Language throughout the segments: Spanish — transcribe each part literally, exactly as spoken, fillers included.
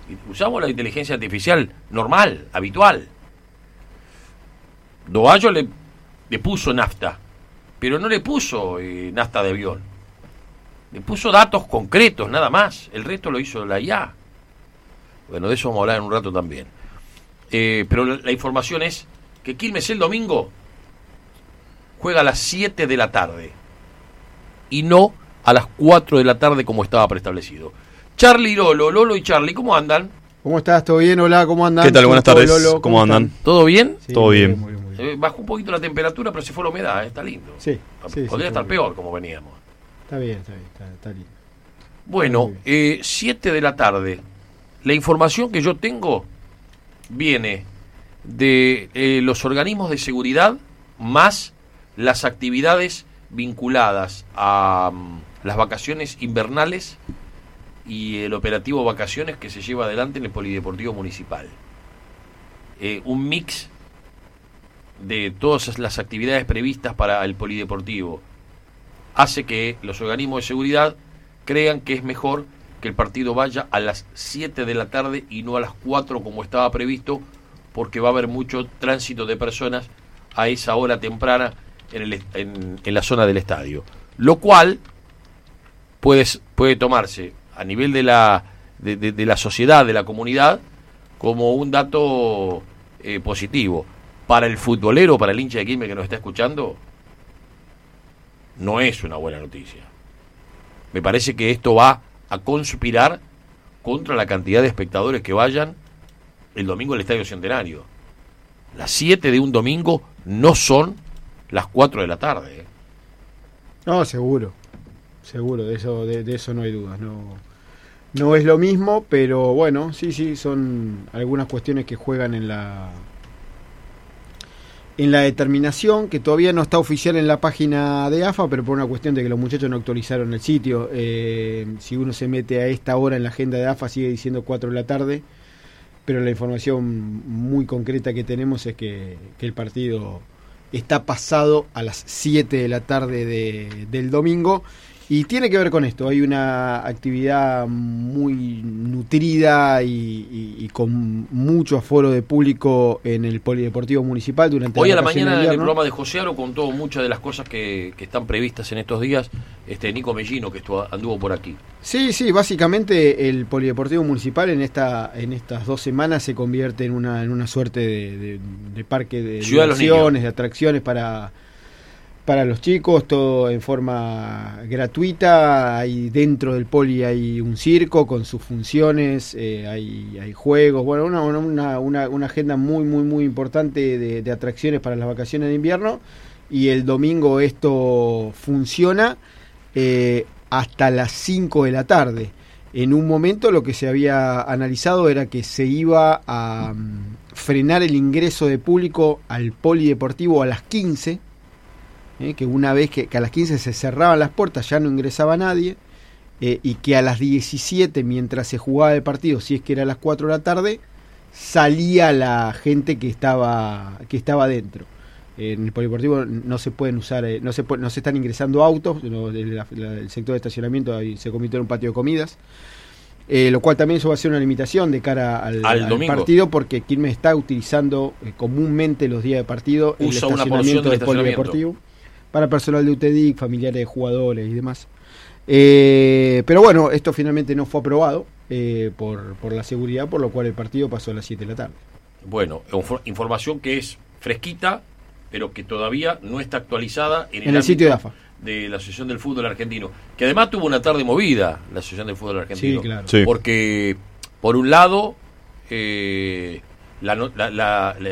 Usamos la inteligencia artificial normal, habitual. Dovallo le, le puso nafta, pero no le puso eh, nafta de avión. Le puso datos concretos, nada más. El resto lo hizo la I A. Bueno, de eso vamos a hablar en un rato también. Eh, pero la, la información es que Quilmes el domingo juega a las siete de la tarde y no a las cuatro de la tarde como estaba preestablecido. Charlie y Lolo, Lolo y Charlie, ¿cómo andan? ¿Cómo estás? ¿Todo bien? Hola, ¿cómo andan? ¿Qué tal? Buenas tardes. Lolo, ¿cómo, ¿Cómo andan? ¿Todo bien? Sí, Todo bien. Muy bien, muy bien. Eh, bajó un poquito la temperatura, pero se fue la humedad, eh, está lindo. Sí, sí, Podría sí, estar muy peor bien. como veníamos. Está bien, está bien, está, está lindo. Bueno, Muy eh, siete de la tarde. La información que yo tengo viene de eh, los organismos de seguridad más las actividades vinculadas a um, las vacaciones invernales y el operativo vacaciones que se lleva adelante en el Polideportivo Municipal. Eh, un mix de todas las actividades previstas para el Polideportivo hace que los organismos de seguridad crean que es mejor que el partido vaya a las siete de la tarde y no a las cuatro como estaba previsto, porque va a haber mucho tránsito de personas a esa hora temprana en, el, en, en la zona del estadio. Lo cual puede, puede tomarse a nivel de la, de, de, de la sociedad, de la comunidad, como un dato eh, positivo. Para el futbolero, para el hincha de Quilmes que nos está escuchando, no es una buena noticia. Me parece que esto va a conspirar contra la cantidad de espectadores que vayan el domingo al Estadio Centenario. Las siete de un domingo no son las cuatro de la tarde. ¿eh? No, seguro. Seguro, de eso, de, de eso no hay dudas. No, no es lo mismo, pero bueno, sí, sí, son algunas cuestiones que juegan en la en la determinación, que todavía no está oficial en la página de A F A, pero por una cuestión de que los muchachos no actualizaron el sitio. Eh, si uno se mete a esta hora en la agenda de A F A sigue diciendo cuatro de la tarde, pero la información muy concreta que tenemos es que, que el partido está pasado a las siete de la tarde de, del domingo. Y tiene que ver con esto, hay una actividad muy nutrida y, y, y con mucho aforo de público en el Polideportivo Municipal durante Hoy la a la vacación mañana de en el invierno. programa de José Aro contó muchas de las cosas que, que están previstas en estos días. Este Nico Mellino, que estuvo, anduvo por aquí. Sí, sí, básicamente el Polideportivo Municipal en esta en estas dos semanas se convierte en una en una suerte de, de, de parque de Ciudad de los diversiones, de atracciones para... para los chicos, todo en forma gratuita. Hay dentro del poli hay un circo con sus funciones, eh, hay, hay juegos, bueno, una, una, una, una agenda muy, muy, muy importante de, de atracciones para las vacaciones de invierno. Y el domingo esto funciona eh, hasta las cinco de la tarde. En un momento lo que se había analizado era que se iba a um, frenar el ingreso de público al polideportivo a las quince. Eh, que una vez que, que a las quince se cerraban las puertas ya no ingresaba nadie, eh, y que a las diecisiete, mientras se jugaba el partido, si es que era a las cuatro de la tarde, salía la gente que estaba que estaba dentro. Eh, en el polideportivo no se pueden usar, eh, no se puede, no se están ingresando autos, no, el, la, el sector de estacionamiento ahí se convirtió en un patio de comidas, eh, lo cual también eso va a ser una limitación de cara al, al, al partido, porque Quilmes está utilizando eh, comúnmente los días de partido el Usa una estacionamiento porción del del polideportivo para personal de U T E D I C, familiares de jugadores y demás. Eh, pero bueno, esto finalmente no fue aprobado eh, por, por la seguridad, por lo cual el partido pasó a las siete de la tarde. Bueno, información que es fresquita, pero que todavía no está actualizada en el, en el sitio de A F A. De la Asociación del Fútbol Argentino, que además tuvo una tarde movida, la Asociación del Fútbol Argentino. Sí, claro. Sí. Porque, por un lado, eh, la, la, la, la,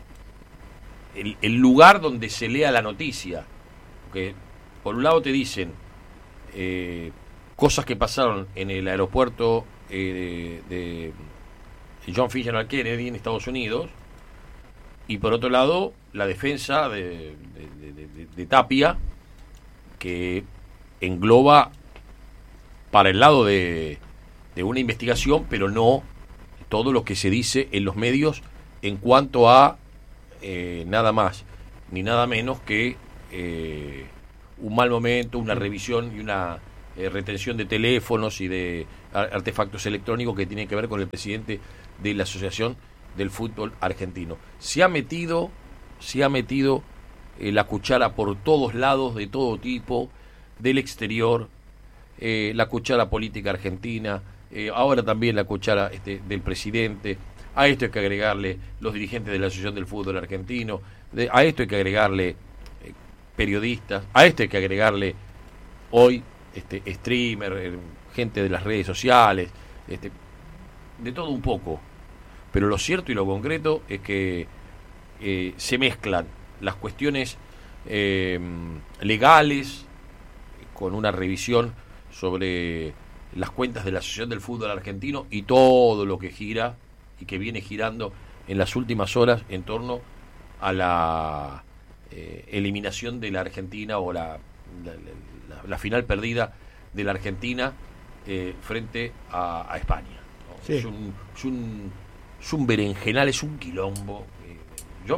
el, el lugar donde se lea la noticia, que por un lado te dicen eh, cosas que pasaron en el aeropuerto eh, de, de John F. Kennedy en Estados Unidos, y por otro lado la defensa de, de, de, de, de Tapia, que engloba para el lado de, de una investigación, pero no todo lo que se dice en los medios en cuanto a eh, nada más ni nada menos que Eh, un mal momento, una revisión y una eh, retención de teléfonos y de artefactos electrónicos que tienen que ver con el presidente de la Asociación del Fútbol Argentino. Se ha metido, se ha metido eh, la cuchara por todos lados, de todo tipo, del exterior, eh, la cuchara política argentina, eh, ahora también la cuchara este, del presidente. A esto hay que agregarle los dirigentes de la Asociación del Fútbol Argentino, de, a esto hay que agregarle eh, periodistas, a esto hay que agregarle hoy este streamer, eh, gente de las redes sociales, este, de todo un poco. Pero lo cierto y lo concreto es que eh, se mezclan las cuestiones eh, legales con una revisión sobre las cuentas de la Asociación del Fútbol Argentino y todo lo que gira y que viene girando en las últimas horas en torno a la eh, eliminación de la Argentina o la, la, la, la final perdida de la Argentina eh, frente a, a España, ¿no? Sí. Es un, es un es un berenjenal, es un quilombo. Eh, yo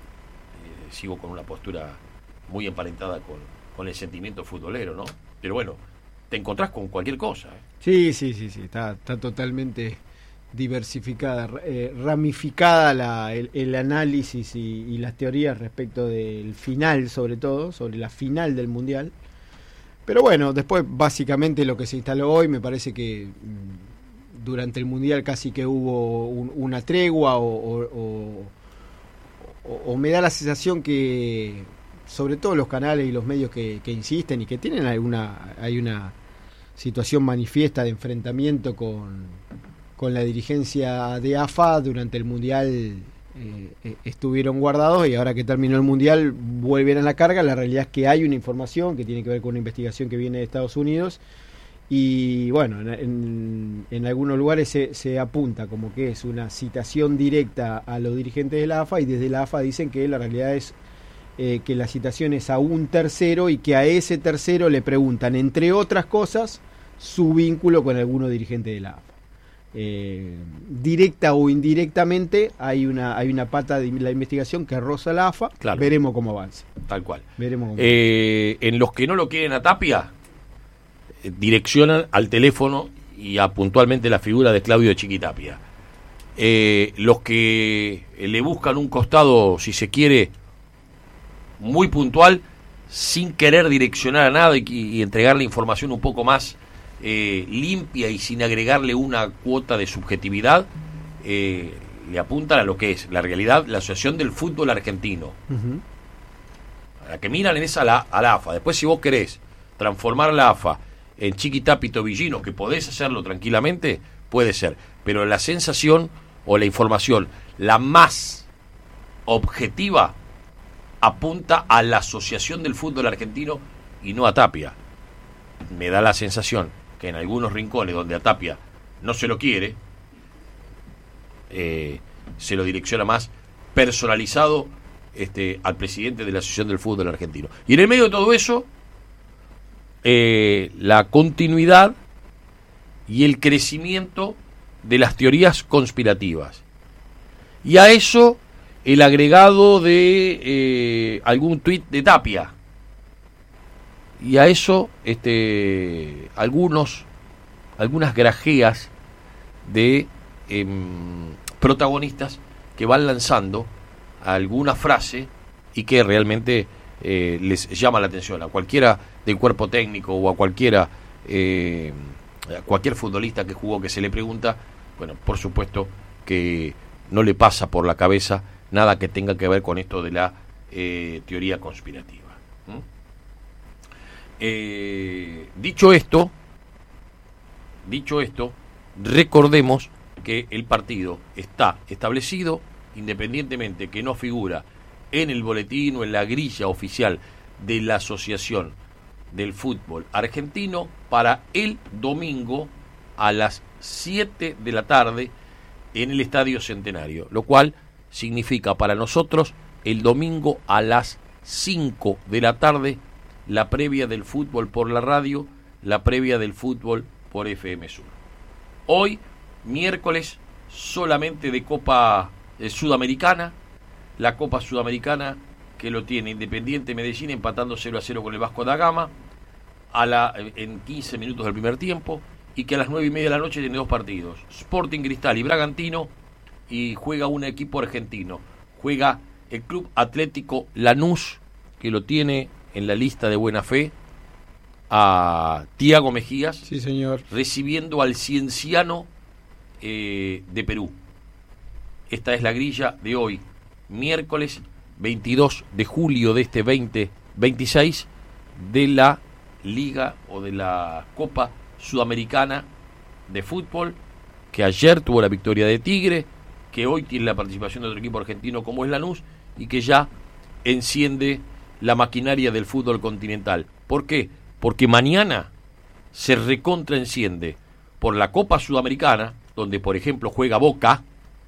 eh, sigo con una postura muy emparentada con, con el sentimiento futbolero, ¿no? Pero bueno, te encontrás con cualquier cosa. ¿eh? Sí, sí, sí, sí, está, está totalmente diversificada, eh, ramificada la, el, el análisis y, y las teorías respecto del final, sobre todo, sobre la final del Mundial. Pero bueno, después básicamente lo que se instaló hoy, me parece que durante el Mundial casi que hubo un, una tregua o, o, o, o, o me da la sensación que sobre todo los canales y los medios que, que insisten y que tienen alguna, hay una situación manifiesta de enfrentamiento con, con la dirigencia de A F A durante el Mundial, eh, estuvieron guardados y ahora que terminó el Mundial vuelven a la carga. La realidad es que hay una información que tiene que ver con una investigación que viene de Estados Unidos y bueno, en, en, en algunos lugares se, se apunta como que es una citación directa a los dirigentes de la A F A y desde la A F A dicen que la realidad es eh, que la citación es a un tercero y que a ese tercero le preguntan, entre otras cosas, su vínculo con alguno dirigente de la A F A. Eh, directa o indirectamente hay una hay una pata de la investigación que roza la A F A. Claro. Veremos cómo avanza. Tal cual. Veremos cómo eh, en los que no lo quieren a Tapia, eh, direccionan al teléfono y a puntualmente la figura de Claudio Chiquitapia. Eh, los que le buscan un costado, si se quiere, muy puntual, sin querer direccionar a nada y, y entregarle información un poco más Eh, limpia y sin agregarle una cuota de subjetividad, eh, le apuntan a lo que es la realidad, la Asociación del Fútbol Argentino. Uh-huh. A la que miran en esa la, a la A F A. Después, si vos querés transformar la A F A en Chiquitapia y Tobillino, que podés hacerlo tranquilamente, puede ser. Pero la sensación o la información, la más objetiva, apunta a la Asociación del Fútbol Argentino y no a Tapia. Me da la sensación que en algunos rincones donde a Tapia no se lo quiere, eh, se lo direcciona más personalizado este, al presidente de la Asociación del Fútbol Argentino. Y en el medio de todo eso, eh, la continuidad y el crecimiento de las teorías conspirativas. Y a eso el agregado de eh, algún tuit de Tapia. Y a eso este algunos algunas grajeas de eh, protagonistas que van lanzando alguna frase y que realmente eh, les llama la atención a cualquiera del cuerpo técnico o a cualquiera eh, a cualquier futbolista que jugó, que se le pregunta, bueno, por supuesto que no le pasa por la cabeza nada que tenga que ver con esto de la eh, teoría conspirativa. ¿Mm? Eh, dicho esto, dicho esto, recordemos que el partido está establecido, independientemente que no figura en el boletín o en la grilla oficial de la Asociación del Fútbol Argentino, para el domingo a las siete de la tarde en el Estadio Centenario, lo cual significa para nosotros el domingo a las cinco de la tarde la previa del fútbol por la radio, la previa del fútbol por F M Sur. Hoy, miércoles, solamente de Copa eh, Sudamericana, la Copa Sudamericana que lo tiene Independiente Medellín empatando cero a cero con el Vasco da Gama. a la, en quince minutos del primer tiempo, y que a las nueve y media de la noche tiene dos partidos, Sporting Cristal y Bragantino, y juega un equipo argentino, juega el Club Atlético Lanús, que lo tiene en la lista de buena fe, a Tiago Mejías, sí, señor, recibiendo al Cienciano eh, de Perú. Esta es la grilla de hoy, miércoles veintidós de julio de este veinte veintiséis, de la Liga o de la Copa Sudamericana de Fútbol, que ayer tuvo la victoria de Tigre, que hoy tiene la participación de otro equipo argentino como es Lanús, y que ya enciende la maquinaria del fútbol continental. ¿Por qué? Porque mañana se recontraenciende por la Copa Sudamericana, donde por ejemplo juega Boca,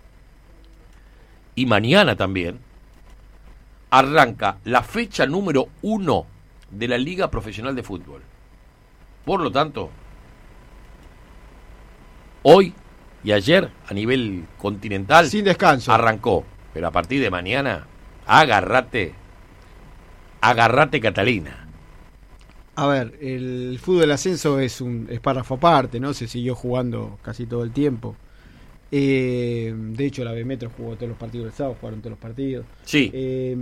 y mañana también arranca la fecha número uno de la Liga Profesional de Fútbol. Por lo tanto, hoy y ayer a nivel continental sin descanso arrancó, pero a partir de mañana agárrate, agárrate Catalina. A ver, el fútbol del ascenso es un es párrafo aparte, ¿no? Se siguió jugando casi todo el tiempo. Eh, de hecho, la B Metro jugó todos los partidos del sábado, jugaron todos los partidos. Sí. Eh,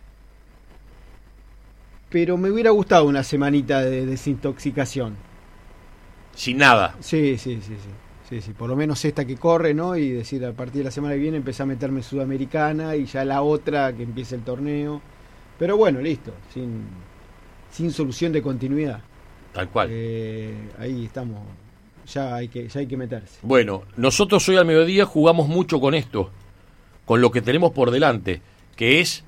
pero me hubiera gustado una semanita de desintoxicación. Sin nada. Sí, sí, sí, sí. Sí, sí, por lo menos esta que corre, ¿no? Y decir, a partir de la semana que viene empezar a meterme en Sudamericana y ya la otra que empiece el torneo. Pero bueno, listo, sin, sin solución de continuidad. Tal cual. Eh, ahí estamos, ya hay que ya hay que meterse. Bueno, nosotros hoy al mediodía jugamos mucho con esto, con lo que tenemos por delante, que es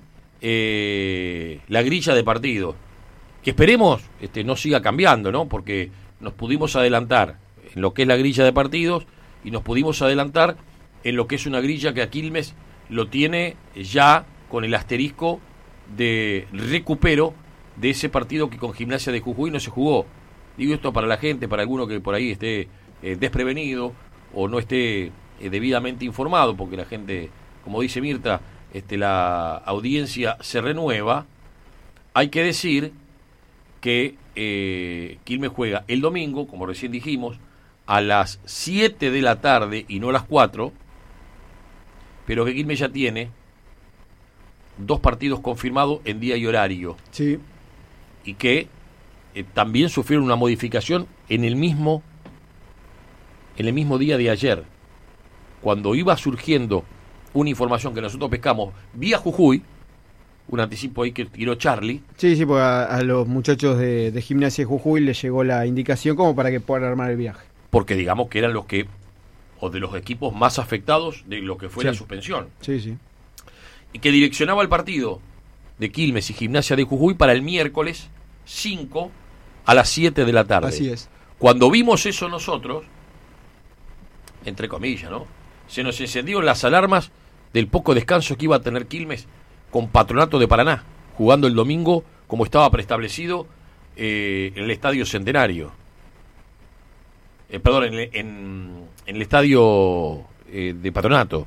eh, la grilla de partido, que esperemos este, no siga cambiando, ¿no? Porque nos pudimos adelantar en lo que es la grilla de partidos y nos pudimos adelantar en lo que es una grilla que a Quilmes lo tiene ya con el asterisco de recupero de ese partido que con Gimnasia de Jujuy no se jugó. Digo esto para la gente, para alguno que por ahí esté eh, desprevenido o no esté eh, debidamente informado, porque la gente, como dice Mirta, este, la audiencia se renueva. Hay que decir que eh, Quilmes juega el domingo, como recién dijimos, a las siete de la tarde y no a las cuatro, pero que Quilmes ya tiene dos partidos confirmados en día y horario. Sí. Y que eh, también sufrieron una modificación en el mismo en el mismo día de ayer, cuando iba surgiendo una información que nosotros pescamos vía Jujuy, un anticipo ahí que tiró Charlie. Sí, sí, porque a, a los muchachos de, de Gimnasia de Jujuy les llegó la indicación como para que puedan armar el viaje. Porque digamos que eran los que, o de los equipos más afectados de lo que fue sí. la suspensión. Sí, sí. Y que direccionaba el partido de Quilmes y Gimnasia de Jujuy para el miércoles cinco a las siete de la tarde. Así es. Cuando vimos eso nosotros, entre comillas, ¿no? Se nos encendieron las alarmas del poco descanso que iba a tener Quilmes con Patronato de Paraná, jugando el domingo como estaba preestablecido eh, en el Estadio Centenario. Eh, perdón, en, en, en el estadio eh, de Patronato.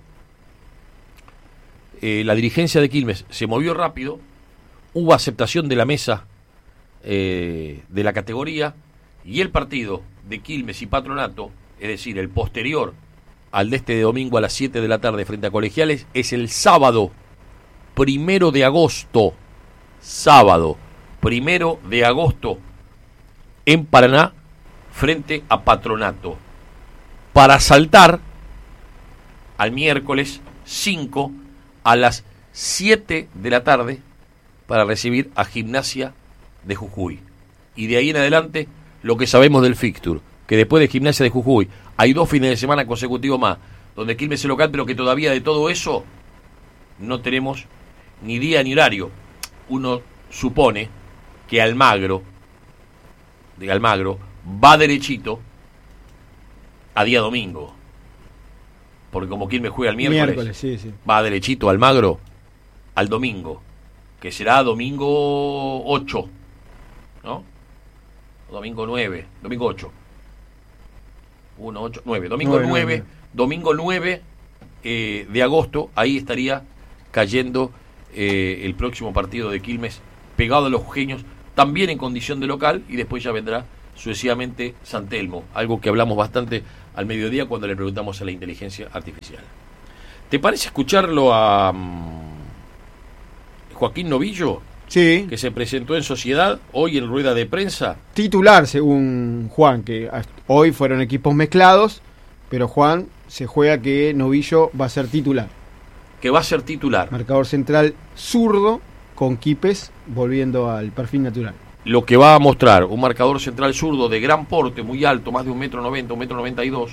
Eh, la dirigencia de Quilmes se movió rápido, hubo aceptación de la mesa eh, de la categoría, y el partido de Quilmes y Patronato, es decir, el posterior al de este domingo a las siete de la tarde frente a Colegiales, es el sábado primero de agosto, sábado primero de agosto en Paraná, frente a Patronato, para saltar al miércoles cinco a las siete de la tarde para recibir a Gimnasia de Jujuy. Y de ahí en adelante lo que sabemos del fixture, que después de Gimnasia de Jujuy hay dos fines de semana consecutivos más donde Quilmes es local, pero que todavía de todo eso no tenemos ni día ni horario. Uno supone que Almagro de Almagro va derechito a día domingo, porque como Quilmes juega el miércoles, miércoles sí, sí. va derechito Almagro al domingo, que será domingo ocho, ¿no? Domingo nueve, domingo ocho. uno, ocho, nueve, domingo nueve, nueve, nueve. Domingo nueve eh, de agosto, ahí estaría cayendo eh, el próximo partido de Quilmes, pegado a los jujeños, también en condición de local, y después ya vendrá sucesivamente San Telmo, algo que hablamos bastante al mediodía cuando le preguntamos a la inteligencia artificial. ¿Te parece escucharlo a um, Joaquín Novillo? Sí. Que se presentó en Sociedad hoy en rueda de prensa. Titular, según Juan, que hoy fueron equipos mezclados, pero Juan se juega que Novillo va a ser titular. Que va a ser titular. Marcador central zurdo, con Quipes volviendo al perfil natural. Lo que va a mostrar un marcador central zurdo de gran porte, muy alto, más de un metro noventa, un metro noventa y dos,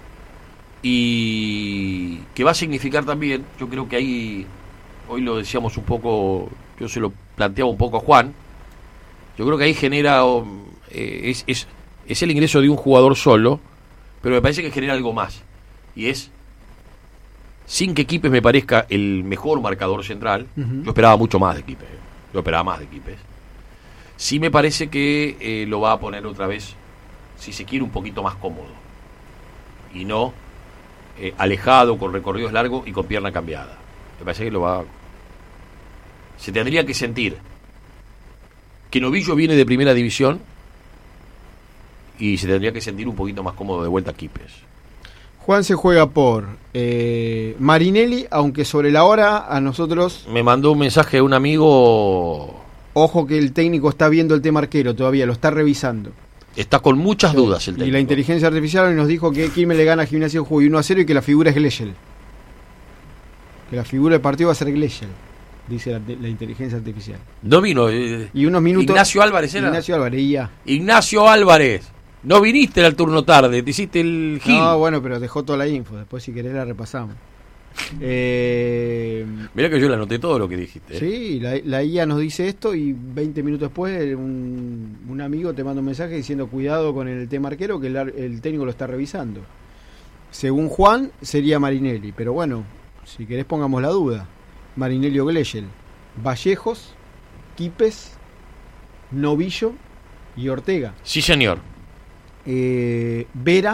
y que va a significar también, yo creo que ahí, hoy lo decíamos un poco, yo se lo planteaba un poco a Juan, yo creo que ahí genera, eh, es, es, es el ingreso de un jugador solo, pero me parece que genera algo más, y es, sin que Quipes me parezca el mejor marcador central, uh-huh. Yo esperaba mucho más de Quipes, yo esperaba más de Quipes, sí me parece que eh, lo va a poner otra vez, si se quiere, un poquito más cómodo, y no eh, alejado, con recorridos largos y con pierna cambiada. Me parece que lo va... Se tendría que sentir que Novillo viene de primera división y se tendría que sentir un poquito más cómodo de vuelta a Quipes. Juan se juega por eh, Marinelli, aunque sobre la hora a nosotros... Me mandó un mensaje de un amigo... Ojo que el técnico está viendo el tema arquero todavía, lo está revisando. Está con muchas sí. dudas el técnico. Y la inteligencia artificial hoy nos dijo que Quilmes le gana a Gimnasia Jujuy uno a cero y que la figura es Glechel. Que la figura del partido va a ser Glechel, dice la, la inteligencia artificial. No vino. Eh, y unos minutos... Ignacio Álvarez era. Ignacio Álvarez, y ya. Ignacio Álvarez. No viniste al turno tarde, te hiciste el gil. No, bueno, pero dejó toda la info. Después si querés la repasamos. Eh, Mirá que yo le anoté todo lo que dijiste. ¿eh? Sí, la, la I A nos dice esto y veinte minutos después un, un amigo te manda un mensaje diciendo cuidado con el tema arquero que el, el técnico lo está revisando. Según Juan sería Marinelli, pero bueno, si querés pongamos la duda. Marinelli o Glechel, Vallejos, Quipes, Novillo y Ortega. Sí, señor. Eh, Vera,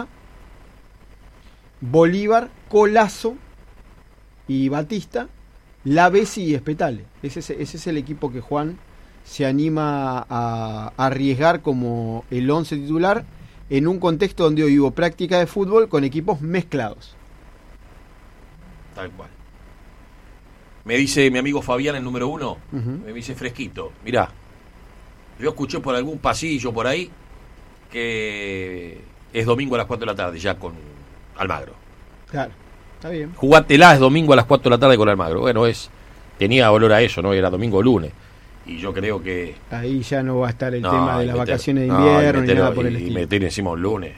Bolívar, Colazo y Batista, Lavesi y Espetale. Ese es, ese es el equipo que Juan se anima a, a arriesgar como el once titular en un contexto donde hoy hubo práctica de fútbol con equipos mezclados. Tal cual. Me dice mi amigo Fabián, el número uno, uh-huh. me dice fresquito. Mirá, yo escuché por algún pasillo por ahí que es domingo a las cuatro de la tarde ya con Almagro. Claro. Está bien. Jugátela, es domingo a las cuatro de la tarde con Almagro. Bueno, es tenía olor a eso, ¿no? Era domingo o lunes. Y yo creo que... Ahí ya no va a estar el no, tema de las meter, vacaciones de no, invierno meter, ni nada por y, el estilo. Y meter encima un lunes.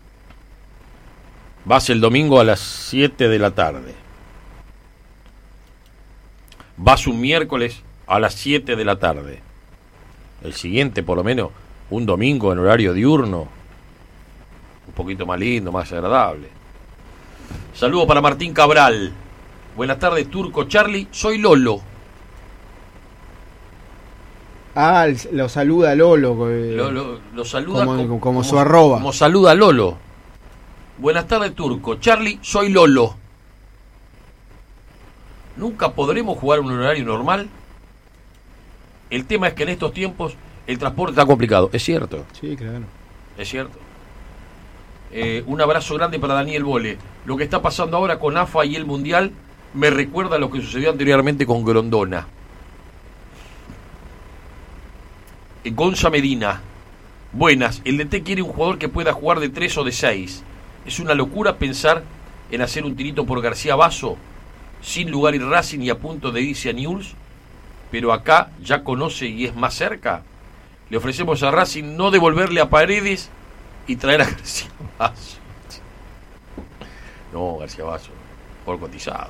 Vas el domingo a las siete de la tarde. Vas un miércoles a las siete de la tarde. El siguiente, por lo menos, un domingo en horario diurno. Un poquito más lindo, más agradable. Saludo para Martín Cabral. Buenas tardes, Turco, Charlie. Soy Lolo. Ah, lo saluda Lolo. Eh, lo, lo, lo saluda como, como, como, como su arroba. Como saluda Lolo. Buenas tardes, Turco. Charlie, soy Lolo. ¿Nunca podremos jugar un horario normal? El tema es que en estos tiempos el transporte está complicado. Es cierto. Sí, claro. Es cierto. Eh, un abrazo grande para Daniel Bole. Lo que está pasando ahora con A F A y el Mundial me recuerda a lo que sucedió anteriormente con Grondona. Eh, Gonza Medina. Buenas. El D T quiere un jugador que pueda jugar de tres o de seis. Es una locura pensar en hacer un tirito por García Basso, sin lugar y Racing y a punto de irse a Newell's, pero acá ya conoce y es más cerca. Le ofrecemos a Racing no devolverle a Paredes y traer a García Basso. No, García Basso, por cotizado.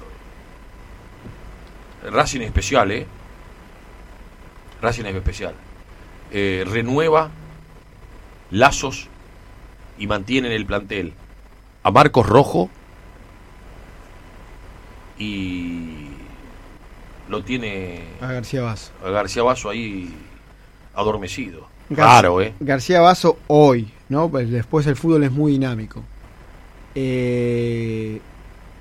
Racing es especial, ¿eh? Racing es especial. Eh, renueva lazos y mantiene en el plantel a Marcos Rojo y lo tiene a García Basso. A García Basso ahí adormecido. Gar- Claro, ¿eh? García Basso hoy, ¿no? Pues después el fútbol es muy dinámico. Eh,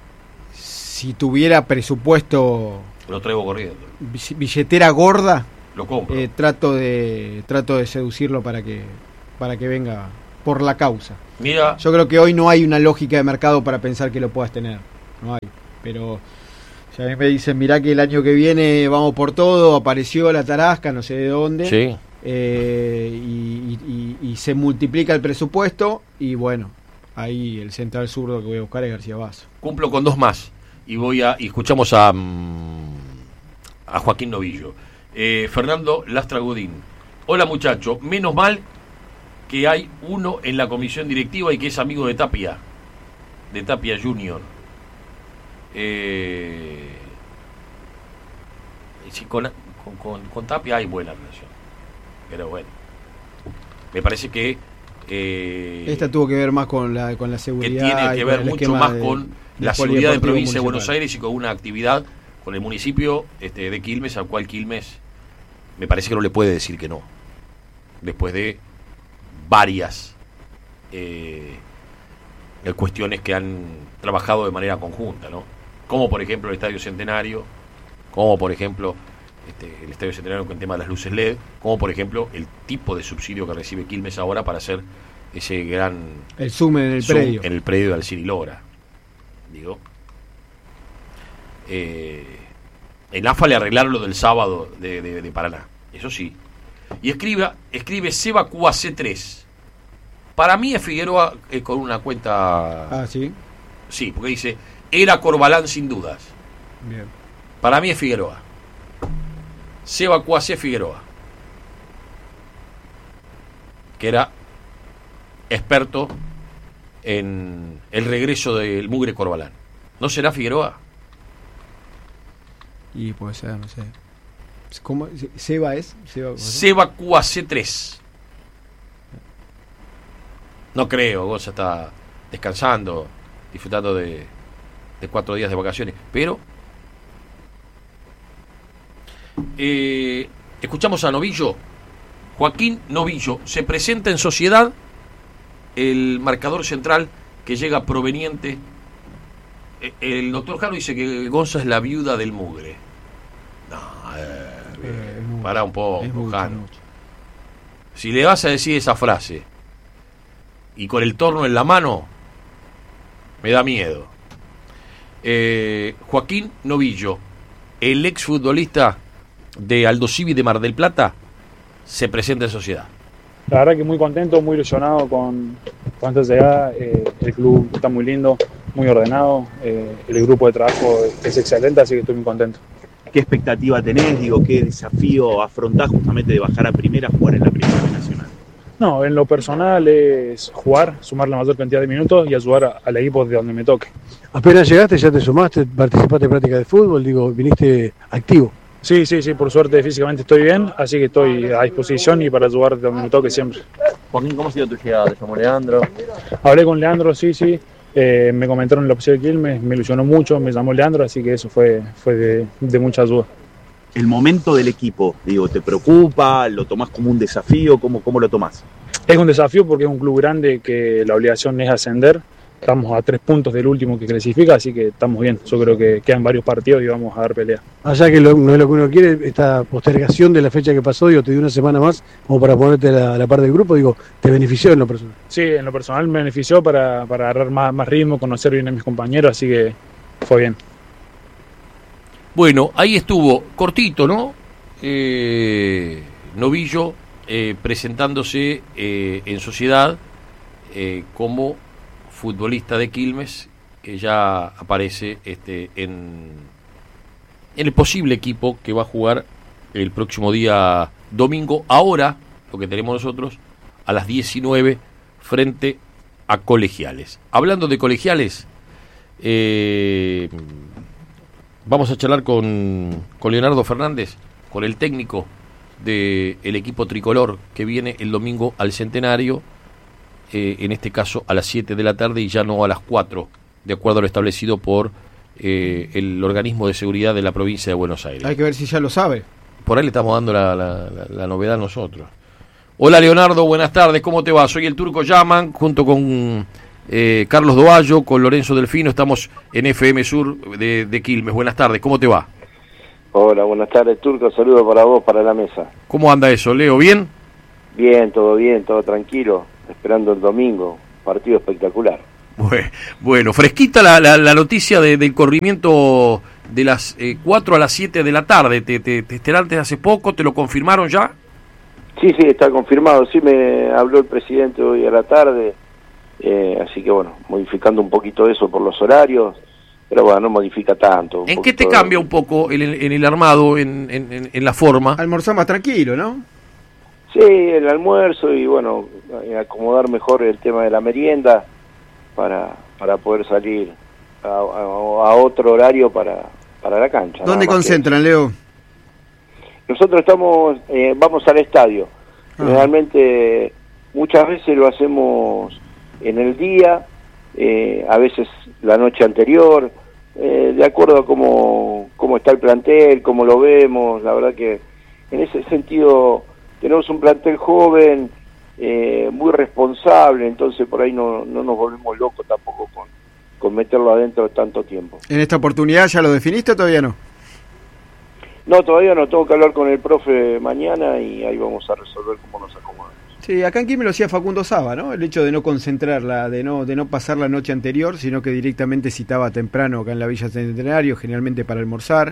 si tuviera presupuesto, Lo traigo corriendo. billetera gorda, Lo compro. Eh, trato de trato de seducirlo para que para que venga por la causa. Mira, yo creo que hoy no hay una lógica de mercado para pensar que lo puedas tener, no hay, pero si a mí me dicen, mirá que el año que viene vamos por todo, apareció la tarasca, no sé de dónde, sí. eh, y, y, y, y se multiplica el presupuesto, y bueno, ahí el central zurdo que voy a buscar es García Basso. Cumplo con dos más, y voy a y escuchamos a, a Joaquín Novillo. Eh, Fernando Lastra Godín. Hola muchacho, menos mal que hay uno en la comisión directiva y que es amigo de Tapia, de Tapia Junior. Eh, sí, con, con, con, con Tapia hay buena relación, pero bueno, me parece que eh, esta tuvo que ver más con la con la seguridad, que tiene que ver mucho más de, con de la seguridad de provincia de municipal. Buenos Aires y con una actividad con el municipio este, de Quilmes, al cual Quilmes me parece que no le puede decir que no, después de varias eh, cuestiones que han trabajado de manera conjunta, ¿no? Como por ejemplo el Estadio Centenario, como por ejemplo este, el Estadio Centenario con el tema de las luces L E D, como por ejemplo el tipo de subsidio que recibe Quilmes ahora para hacer ese gran el zoom en el zoom predio en el predio de Alciri Lora, digo. Eh, en AFA le arreglaron lo del sábado de, de, de Paraná, eso sí. Y escribe, escribe Seba Q A C tres. Para mí es Figueroa eh, con una cuenta. Ah, sí. Sí, porque dice, era Corbalán sin dudas. Bien. Para mí es Figueroa. Seba Q A C Figueroa. Que era experto en el regreso del mugre Corbalán. ¿No será Figueroa? Y puede ser, no sé. ¿Cómo? ¿Seba es? ¿Seba, Seba Q A C tres. No creo, Gonza está descansando, disfrutando de, de cuatro días de vacaciones. Pero eh, escuchamos a Novillo. Joaquín Novillo. Se presenta en Sociedad el marcador central que llega proveniente. El doctor Jaro dice que Gonza es la viuda del mugre. No, eh, eh, para un poco, Jano. Si le vas a decir esa frase y con el torno en la mano, me da miedo. Eh, Joaquín Novillo, el exfutbolista de Aldosivi de Mar del Plata, se presenta en Sociedad. La verdad que muy contento, muy ilusionado con, con esta llegada. Eh, el club está muy lindo, muy ordenado. Eh, el grupo de trabajo es excelente, así que estoy muy contento. ¿Qué expectativa tenés? Digo, ¿qué desafío afrontás justamente de bajar a primera, jugar en la Primera Nacional? No, en lo personal es jugar, sumar la mayor cantidad de minutos y ayudar a, al equipo de donde me toque. Apenas llegaste, ya te sumaste, participaste en práctica de fútbol, digo, viniste activo. Sí, sí, sí, por suerte físicamente estoy bien, así que estoy a disposición y para ayudar de donde me toque siempre. Joaquín, ¿cómo ha sido tu llegada? ¿Te llamó Leandro? Hablé con Leandro, sí, sí, eh, me comentaron la opción de Quilmes, me ilusionó mucho, me llamó Leandro, así que eso fue, fue de, de mucha ayuda. El momento del equipo, digo, ¿te preocupa? ¿Lo tomás como un desafío? ¿Cómo, cómo lo tomás? Es un desafío porque es un club grande que la obligación es ascender. Estamos a tres puntos del último que clasifica, así que estamos bien. Yo creo que quedan varios partidos y vamos a dar pelea. Allá que lo, no es lo que uno quiere, esta postergación de la fecha que pasó, digo, te dio una semana más como para ponerte a la, a la par del grupo, digo, ¿te benefició en lo personal? Sí, en lo personal me benefició para, para agarrar más, más ritmo, conocer bien a mis compañeros, así que fue bien. Bueno, ahí estuvo, cortito, ¿no? Eh, Novillo eh, presentándose eh, en Sociedad eh, como futbolista de Quilmes, que ya aparece este, en, en el posible equipo que va a jugar el próximo día domingo, ahora, lo que tenemos nosotros, a las diecinueve, frente a Colegiales. Hablando de Colegiales, eh, vamos a charlar con, con Leonardo Fernández, con el técnico del equipo tricolor que viene el domingo al Centenario, eh, en este caso a las siete de la tarde y ya no a las cuatro, de acuerdo a lo establecido por eh, el organismo de seguridad de la provincia de Buenos Aires. Hay que ver si ya lo sabe. Por ahí le estamos dando la, la, la, la novedad nosotros. Hola Leonardo, buenas tardes, ¿cómo te va? Soy el Turco Yaman, junto con eh, Carlos Dovallo, con Lorenzo Delfino, estamos en F M Sur de, de Quilmes. Buenas tardes, ¿cómo te va? Hola, buenas tardes, Turco. Saludos para vos, para la mesa. ¿Cómo anda eso, Leo? ¿Bien? Bien, todo bien, todo tranquilo. Esperando el domingo. Partido espectacular. Bueno, fresquita la, la, la noticia de, del corrimiento de las eh, cuatro a las siete de la tarde. ¿Te, te, te enteraste hace poco? ¿Te lo confirmaron ya? Sí, sí, está confirmado. Sí, me habló el presidente hoy a la tarde. Eh, así que bueno, modificando un poquito eso por los horarios. Pero bueno, no modifica tanto. ¿En qué te cambia un poco en el, en el armado, en, en, en la forma? Almorzar más tranquilo, ¿no? Sí, el almuerzo y bueno, acomodar mejor el tema de la merienda para para poder salir a, a, a otro horario para, para la cancha. ¿Dónde concentran, Leo? Nosotros estamos, eh, vamos al estadio. Ah. Generalmente, muchas veces lo hacemos en el día, eh, a veces la noche anterior, eh, de acuerdo a cómo, cómo está el plantel, cómo lo vemos. La verdad que en ese sentido tenemos un plantel joven, eh, muy responsable, entonces por ahí no, no nos volvemos locos tampoco con, con meterlo adentro tanto tiempo. ¿En esta oportunidad ya lo definiste o todavía no? No, todavía no, tengo que hablar con el profe mañana y ahí vamos a resolver cómo nos acomodamos. Sí, acá en Quilmes lo hacía Facundo Saba, ¿no? El hecho de no concentrarla, de no de no pasar la noche anterior, sino que directamente citaba temprano acá en la Villa Centenario, generalmente para almorzar.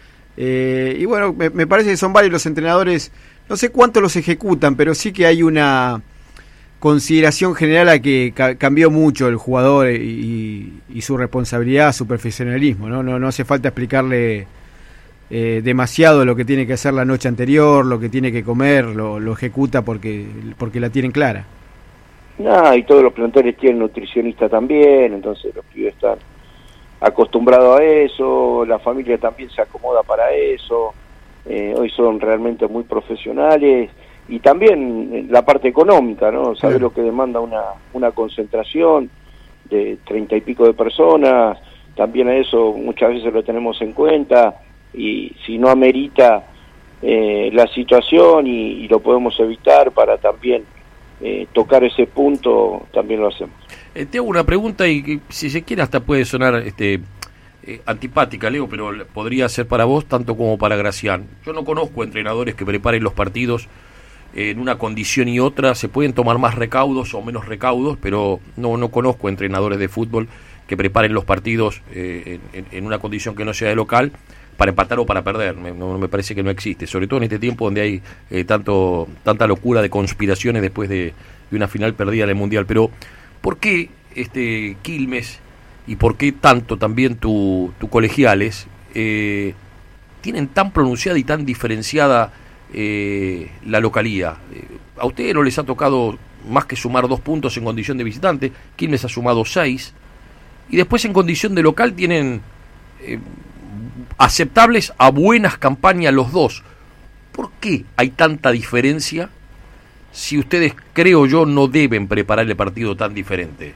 Eh, y bueno, me, me parece que son varios los entrenadores, no sé cuánto los ejecutan, pero sí que hay una consideración general a que ca- cambió mucho el jugador y, y su responsabilidad, su profesionalismo, ¿no? No, no hace falta explicarle eh, demasiado lo que tiene que hacer la noche anterior, lo que tiene que comer, lo, lo ejecuta porque porque la tienen clara. No, y todos los planteles tienen nutricionista también, entonces los pibes están acostumbrados a eso, la familia también se acomoda para eso, eh, hoy son realmente muy profesionales, y también la parte económica, ¿no? Saber sí. lo que demanda una, una concentración de treinta y pico de personas, también a eso muchas veces lo tenemos en cuenta, y si no amerita eh, la situación y, y lo podemos evitar para también eh, tocar ese punto, también lo hacemos. Eh, te hago una pregunta y que, si se quiere hasta puede sonar este eh, antipática, Leo, pero podría ser para vos tanto como para Gracián. Yo no conozco entrenadores que preparen los partidos eh, en una condición y otra. Se pueden tomar más recaudos o menos recaudos, pero no no conozco entrenadores de fútbol que preparen los partidos eh, en, en una condición que no sea de local para empatar o para perder. Me, no, me parece que no existe, sobre todo en este tiempo donde hay eh, tanto tanta locura de conspiraciones después de, de una final perdida en el Mundial. Pero ¿por qué este Quilmes y por qué tanto también tu, tu Colegiales eh, tienen tan pronunciada y tan diferenciada eh, la localía? Eh, a ustedes no les ha tocado más que sumar dos puntos en condición de visitante, Quilmes ha sumado seis, y después en condición de local tienen eh, aceptables a buenas campañas los dos. ¿Por qué hay tanta diferencia si ustedes, creo yo, no deben preparar el partido tan diferente?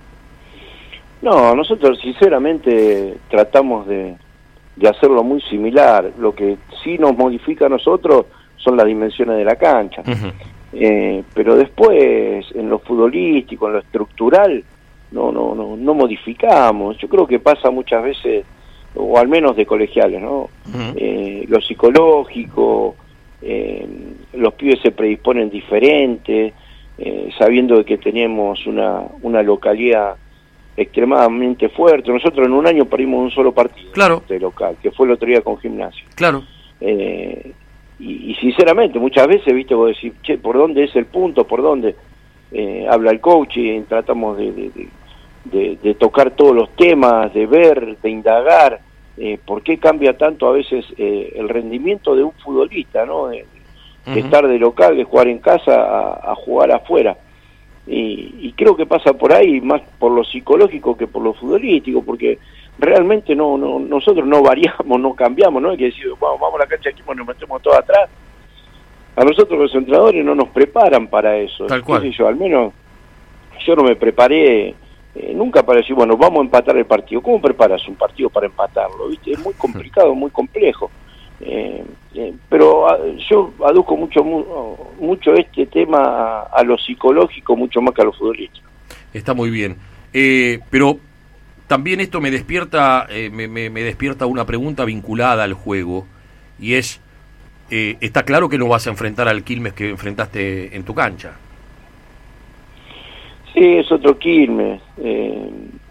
No, nosotros sinceramente tratamos de, de hacerlo muy similar. Lo que sí nos modifica a nosotros son las dimensiones de la cancha. Uh-huh. Eh, pero después, en lo futbolístico, en lo estructural, no, no, no, no modificamos. Yo creo que pasa muchas veces, o al menos de Colegiales, ¿no? Uh-huh. Eh, lo psicológico, eh, los pibes se predisponen diferente, eh, sabiendo que tenemos una, una localidad extremadamente fuerte. Nosotros en un año perdimos un solo partido claro. de local, que fue el otro día con Gimnasia. Claro. Eh, y, y sinceramente, muchas veces, viste, vos decís, che, ¿por dónde es el punto? ¿Por dónde? Eh, habla el coach y tratamos de, de, de, de, de tocar todos los temas, de ver, de indagar. Eh, ¿Por qué cambia tanto a veces eh, el rendimiento de un futbolista, ¿no? De, de uh-huh. estar de local, de jugar en casa, a, a jugar afuera. Y, y creo que pasa por ahí, más por lo psicológico que por lo futbolístico, porque realmente no, no nosotros no variamos, no cambiamos, no hay que decir, bueno, vamos a la cancha aquí, nos metemos todos atrás. A nosotros los entrenadores no nos preparan para eso. Tal cual. ¿Qué sé yo? Al menos yo no me preparé eh, nunca para decir, bueno, vamos a empatar el partido. ¿Cómo preparas un partido para empatarlo? ¿Viste? Es muy complicado, muy complejo. Eh, eh, pero a, yo aduzco mucho mu, mucho este tema a, a lo psicológico mucho más que a lo futbolístico. Está muy bien, eh, pero también esto me despierta eh, me, me, me despierta una pregunta vinculada al juego, y es, eh, está claro que no vas a enfrentar al Quilmes que enfrentaste en tu cancha. Sí, es otro Quilmes. Eh,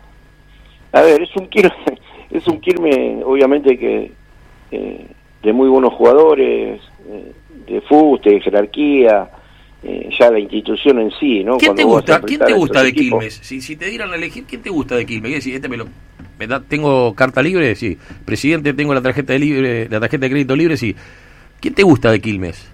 a ver, es un Quilmes, es un Quilmes obviamente que eh, de muy buenos jugadores, eh, de fuste, de jerarquía, eh, ya la institución en sí, ¿no? ¿Quién Cuando te vos gusta? vas a ¿Quién te enfrentar a gusta estos de equipos. Quilmes? Si, si te dieran a elegir, ¿quién te gusta de Quilmes? ¿Qué decís? Este me lo, me da, tengo carta libre, sí. Presidente, tengo la tarjeta de libre, la tarjeta de crédito libre, sí. ¿Quién te gusta de Quilmes?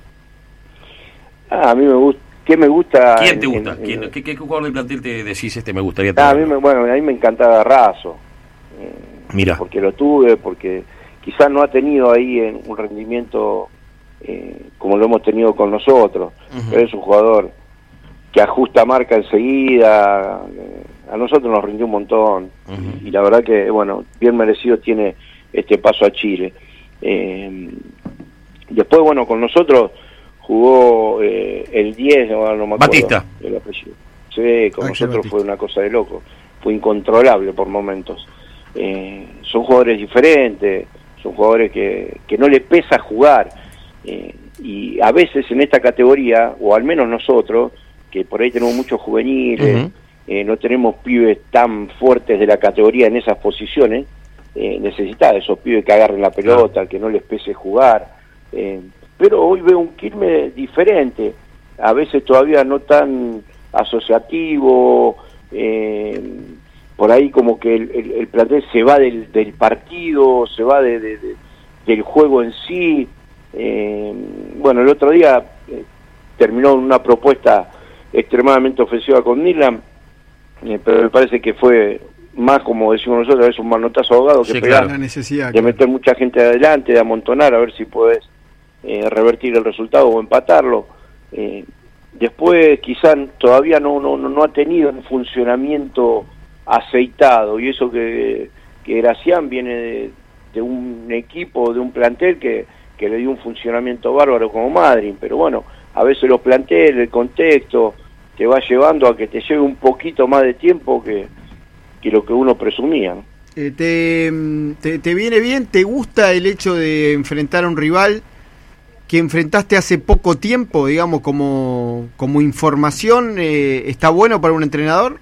Ah, a mí me gusta. ¿Qué me gusta? ¿Quién te en- gusta? en- ¿Quién, en- ¿qué, ¿Qué jugador del plantel te decís este me gustaría Ah, a tener? mí me, bueno, a mí me encantaba Razo. Eh, Mira. Porque lo tuve, porque quizás no ha tenido ahí en un rendimiento eh, como lo hemos tenido con nosotros. Ujú. Pero es un jugador que ajusta marca enseguida. eh, a nosotros nos rindió un montón. Ujú. Y la verdad que, bueno, bien merecido tiene este paso a Chile. Eh, después, bueno, con nosotros jugó eh, el diez, no, no me acuerdo Batista. el apellido. Sí, con Ángel nosotros Batista. fue una cosa de loco. Fue incontrolable por momentos. Eh, son jugadores diferentes, son jugadores que, que no le pesa jugar. Eh, y a veces en esta categoría, o al menos nosotros, que por ahí tenemos muchos juveniles, Ujú. eh, no tenemos pibes tan fuertes de la categoría en esas posiciones, eh, necesita esos pibes que agarren la pelota, que no les pese jugar. Eh, pero hoy veo un Quilmes diferente, a veces todavía no tan asociativo, eh, por ahí como que el, el, el plantel se va del, del partido, se va de, de- de- del juego en sí. Eh, bueno, el otro día eh, terminó una propuesta extremadamente ofensiva con Milan, eh, pero me parece que fue más, como decimos nosotros, es un manotazo ahogado que Sí, pegar, claro. La necesidad. de claro. meter mucha gente adelante, de amontonar, a ver si puedes eh, revertir el resultado o empatarlo. Eh, después quizás todavía no, no, no no ha tenido un funcionamiento aceitado, y eso que, que Gracián viene de, de un equipo, de un plantel que, que le dio un funcionamiento bárbaro como Madrid, pero bueno, a veces los planteles, el contexto, te va llevando a que te lleve un poquito más de tiempo que, que lo que uno presumía, ¿no? Eh, te, te, ¿Te viene bien? ¿Te gusta el hecho de enfrentar a un rival que enfrentaste hace poco tiempo, digamos, como, como información? Eh, ¿Está bueno para un entrenador?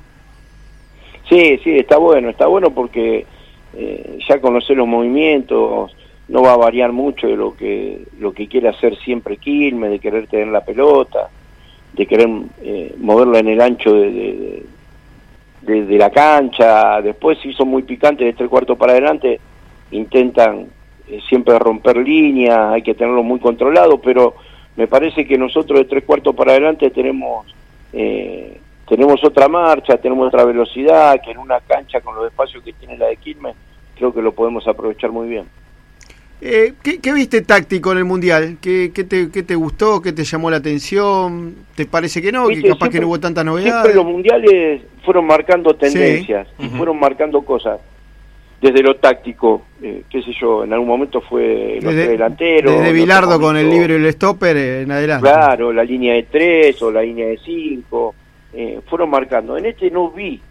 Sí, sí, está bueno, está bueno porque eh, ya conocer los movimientos, no va a variar mucho de lo que lo que quiere hacer siempre Quilmes, de querer tener la pelota, de querer eh, moverla en el ancho de, de, de, de la cancha. Después, si son muy picantes de tres cuartos para adelante, intentan eh, siempre romper líneas, hay que tenerlo muy controlado, pero me parece que nosotros de tres cuartos para adelante tenemos eh, tenemos otra marcha, tenemos otra velocidad, que en una cancha con los espacios que tiene la de Quilmes, creo que lo podemos aprovechar muy bien. Eh, ¿qué, ¿Qué viste táctico en el Mundial? ¿Qué, qué, te, ¿Qué te gustó? ¿Qué te llamó la atención? ¿Te parece que no? ¿Que Viste, capaz siempre- que no hubo tantas Siempre novedades? los mundiales fueron marcando tendencias, Sí. y Ujú. fueron marcando cosas. Desde lo táctico, eh, qué sé yo, en algún momento fue los tres delanteros. desde en Bilardo otro con el momento, libro y el stopper eh, en adelante. Claro, la línea de tres o la línea de cinco, eh, fueron marcando. En este no vi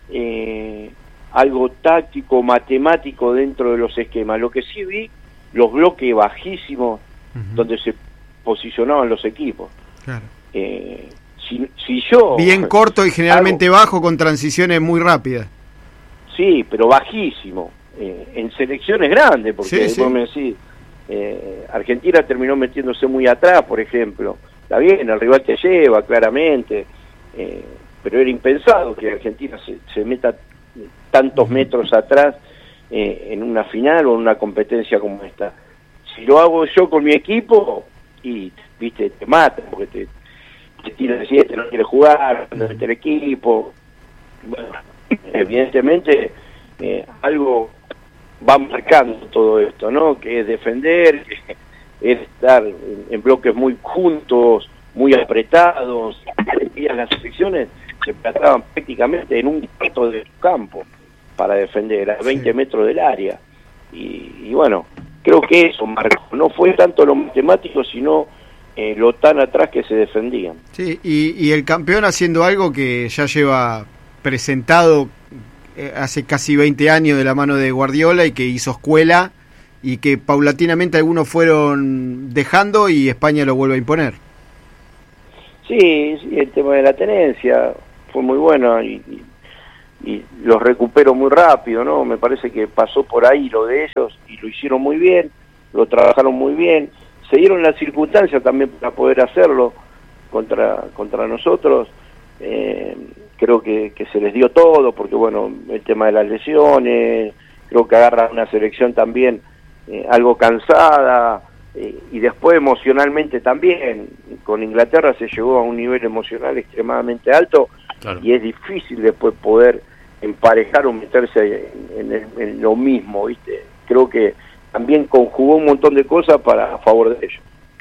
eh, algo táctico, matemático dentro de los esquemas. Lo que sí vi, los bloques bajísimos Ujú, donde se posicionaban los equipos. claro. Eh, si, si yo... Bien corto y generalmente bajo con transiciones muy rápidas. Sí, pero bajísimo. Eh, en selecciones grandes, porque Sí, vos sí. me decís, eh, Argentina terminó metiéndose muy atrás, por ejemplo. Está bien, el rival te lleva, claramente, eh, pero era impensado que Argentina se, se meta tantos metros atrás eh, en una final o en una competencia como esta. Si lo hago yo con mi equipo, y viste, te matan, porque te, te tira de siete, no quiere jugar, no mete el equipo. Bueno, evidentemente eh, algo va marcando todo esto, ¿no? Que es defender, que es estar en, en bloques muy juntos, muy apretados. Y las selecciones se trataban prácticamente en un cuarto de su campo para defender, a veinte Sí. metros del área. Y, y bueno, creo que eso marcó. No fue tanto lo matemático, sino eh, lo tan atrás que se defendían. Sí, y, y el campeón haciendo algo que ya lleva presentado eh, hace casi veinte años de la mano de Guardiola y que hizo escuela y que paulatinamente algunos fueron dejando y España lo vuelve a imponer. Sí, sí, el tema de la tenencia fue muy bueno y, y, y los recupero muy rápido, ¿no? Me parece que pasó por ahí lo de ellos y lo hicieron muy bien, lo trabajaron muy bien, se dieron las circunstancias también para poder hacerlo contra contra nosotros. Eh, creo que, que se les dio todo, porque bueno, el tema de las lesiones, creo que agarra una selección también eh, algo cansada, eh, y después emocionalmente también, con Inglaterra se llegó a un nivel emocional extremadamente alto, claro. Y es difícil después poder emparejar o meterse en, en, en lo mismo, ¿viste? Creo que también conjugó un montón de cosas para a favor de ellos.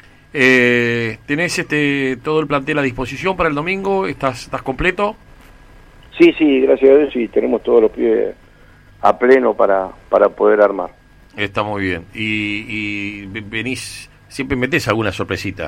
Eh, ¿Tenés este todo el plantel a disposición para el domingo? ¿Estás, estás completo? Sí, sí, gracias a Dios, sí, tenemos todos los pibes a pleno para, para poder armar. Está muy bien. Y, y venís, siempre metés alguna sorpresita.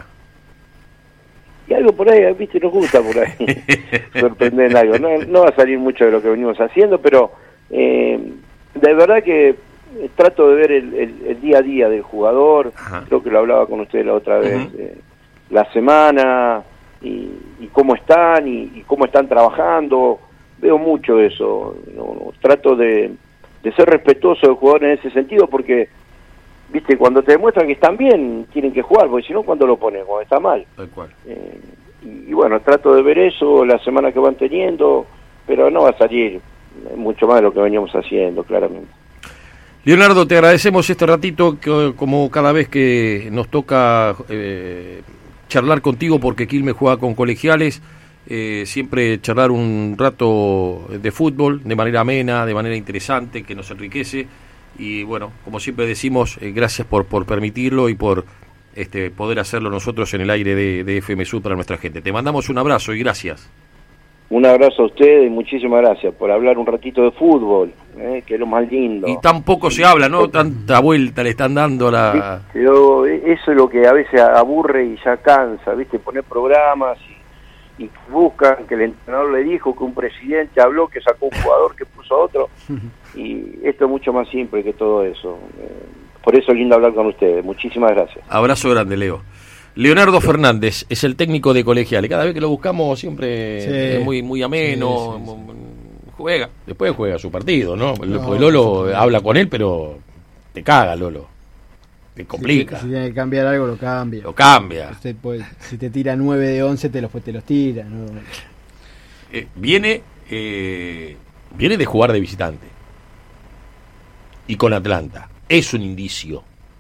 Y algo por ahí, viste, nos gusta por ahí sorprender en algo. No, no va a salir mucho de lo que venimos haciendo, pero eh, de verdad que trato de ver el, el, el día a día del jugador. Ajá. Creo que lo hablaba con ustedes la otra vez, uh-huh. eh, la semana, y, y cómo están, y, y cómo están trabajando. Veo mucho eso, no, no, trato de, de ser respetuoso del jugador en ese sentido, porque, viste, cuando te demuestran que están bien, tienen que jugar, porque si no, ¿cuándo lo pones? Cuando está mal. Tal cual. Eh, y, y bueno, trato de ver eso la semana que van teniendo, pero no va a salir mucho más de lo que veníamos haciendo, claramente. Leonardo, te agradecemos este ratito, que, como cada vez que nos toca eh, charlar contigo, porque Quilmes juega con colegiales. Eh, siempre charlar un rato de fútbol de manera amena, de manera interesante, que nos enriquece, y bueno, como siempre decimos, eh, gracias por por permitirlo y por este poder hacerlo nosotros en el aire de, de F M Sud para nuestra gente. Te mandamos un abrazo y gracias. Un abrazo a ustedes y muchísimas gracias por hablar un ratito de fútbol, eh, que es lo más lindo. Y tampoco se habla, ¿no? Tanta vuelta le están dando a la... Pero eso es lo que a veces aburre y ya cansa, ¿viste? Poner programas y y buscan que el entrenador le dijo, que un presidente habló, que sacó un jugador, que puso a otro, y esto es mucho más simple que todo eso. Por eso es lindo hablar con ustedes. Muchísimas gracias. Abrazo grande, Leo. Leonardo Fernández es el técnico de Colegiales. Cada vez que lo buscamos siempre sí. es muy muy ameno, sí, sí, sí. Juega, después juega su partido, ¿no? no Porque Lolo habla con él, pero te caga, Lolo. Te complica. Si, si tiene que cambiar algo, lo cambia. Lo cambia. Usted puede, si te tira nueve de once, te los, te los tira. ¿No? Eh, viene, eh, viene de jugar de visitante. Y con Atlanta. Es un indicio.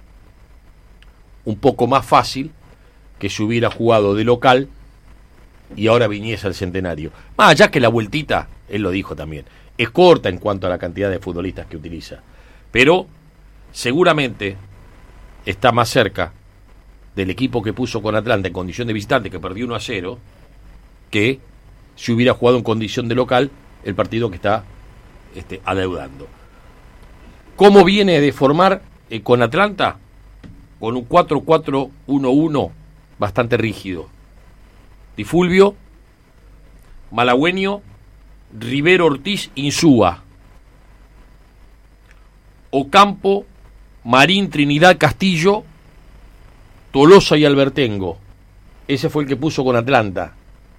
Un poco más fácil que si hubiera jugado de local y ahora viniese al Centenario. Más allá que la vueltita, él lo dijo también, es corta en cuanto a la cantidad de futbolistas que utiliza. Pero seguramente está más cerca del equipo que puso con Atlanta en condición de visitante, que perdió uno a cero, que si hubiera jugado en condición de local el partido que está este, adeudando. ¿Cómo viene de formar eh, con Atlanta? Con un cuatro cuatro uno uno bastante rígido. Di Fulvio, Malagüeño, Rivero, Ortiz, Insúa. Ocampo, Marín, Trinidad, Castillo, Tolosa y Albertengo. Ese fue el que puso con Atlanta.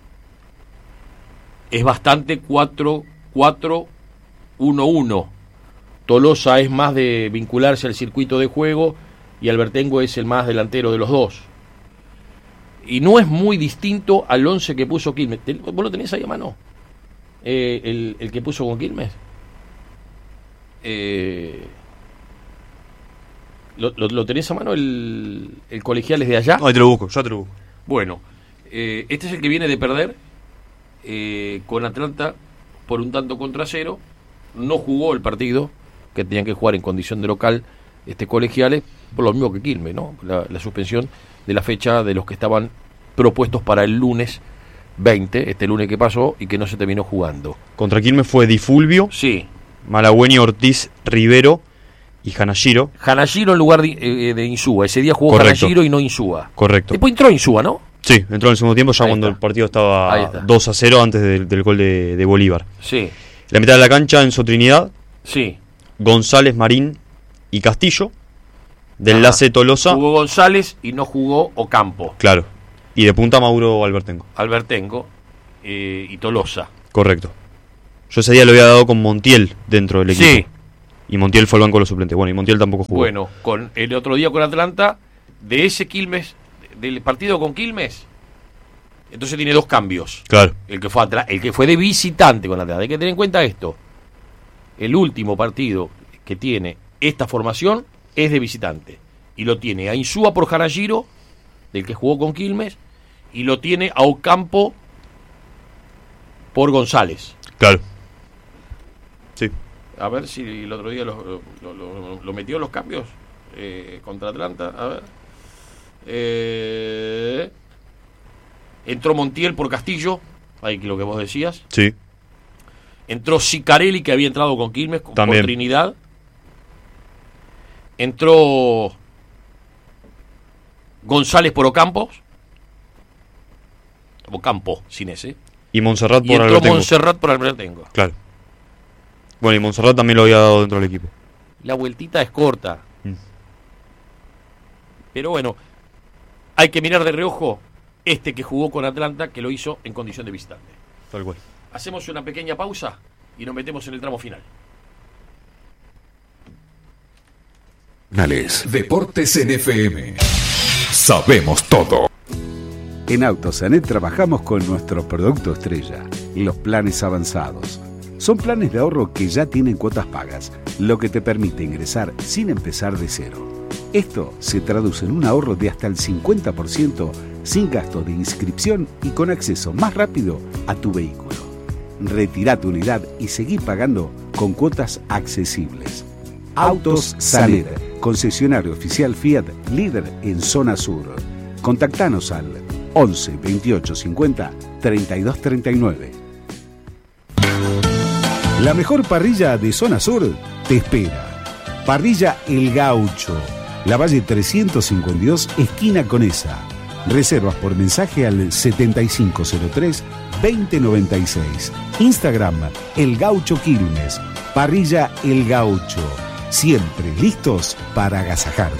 Es bastante cuatro cuatro uno uno. Tolosa es más de vincularse al circuito de juego y Albertengo es el más delantero de los dos. Y no es muy distinto al once que puso Quilmes. ¿Vos lo tenés ahí a mano? Eh, el, el que puso con Quilmes. Eh... ¿Lo, lo, ¿Lo tenés a mano el, el Colegiales de allá? No, te lo busco, yo te lo busco. Bueno, eh, este es el que viene de perder eh, con Atlanta por un tanto contra cero. No jugó el partido que tenían que jugar en condición de local este Colegiales, por lo mismo que Quilmes, ¿no? La, la suspensión de la fecha de los que estaban propuestos para el lunes veinte, este lunes que pasó y que no se terminó jugando. Contra Quilmes fue Di Fulvio, sí, Malagüeño, Ortiz, Rivero y Hanashiro. Hanashiro en lugar de, eh, de Insúa. Ese día jugó Hanashiro y no Insúa. Correcto. Después entró Insúa, ¿no? Sí, entró en el segundo tiempo ya Ahí cuando está. El partido estaba dos a cero antes del, del gol de, de Bolívar. Sí. La mitad de la cancha, Enzo Trinidad. Sí. González, Marín y Castillo. De enlace Tolosa. Jugó González y no jugó Ocampo. Claro. Y de punta Mauro Albertengo. Albertengo eh, y Tolosa. Correcto. Yo ese día lo había dado con Montiel dentro del equipo. Sí. Y Montiel fue el banco de los suplentes. Bueno, y Montiel tampoco jugó. Bueno, con el otro día con Atlanta, de ese Quilmes, del partido con Quilmes, entonces tiene dos cambios. Claro. El que fue atla- el que fue de visitante con Atlanta. Hay que tener en cuenta esto. El último partido que tiene esta formación es de visitante. Y lo tiene a Insúa por Jaragiro, del que jugó con Quilmes, y lo tiene a Ocampo por González. Claro. Sí. A ver si el otro día lo, lo, lo, lo metió en los cambios eh, contra Atlanta. A ver. Eh, entró Montiel por Castillo, ahí lo que vos decías. Sí. Entró Sicarelli, que había entrado con Quilmes, También. por Trinidad. Entró González por Ocampos. Ocampo, sin ese. Y Montserrat Y por entró Albertengo. Montserrat por Albertengo. Claro. Bueno, y Montserrat también lo había dado dentro del equipo. La vueltita es corta. Mm. Pero bueno, hay que mirar de reojo este que jugó con Atlanta, que lo hizo en condición de visitante. Tal cual. Hacemos una pequeña pausa y nos metemos en el tramo final. Deportes en F M. Sabemos todo. En Autosanet trabajamos con nuestro producto estrella, los planes avanzados. Son planes de ahorro que ya tienen cuotas pagas, lo que te permite ingresar sin empezar de cero. Esto se traduce en un ahorro de hasta el cincuenta por ciento sin gasto de inscripción y con acceso más rápido a tu vehículo. Retirá tu unidad y seguí pagando con cuotas accesibles. Autos Sanet, concesionario oficial Fiat, líder en zona sur. Contactanos al once veintiocho cincuenta treinta y dos treinta y nueve. La mejor parrilla de zona sur te espera. Parrilla El Gaucho, La Valle trescientos cincuenta y dos, esquina Conesa. Reservas por mensaje al setenta y cinco cero tres veinte noventa y seis. Instagram El Gaucho Quilmes. Parrilla El Gaucho. Siempre listos para agasajarte.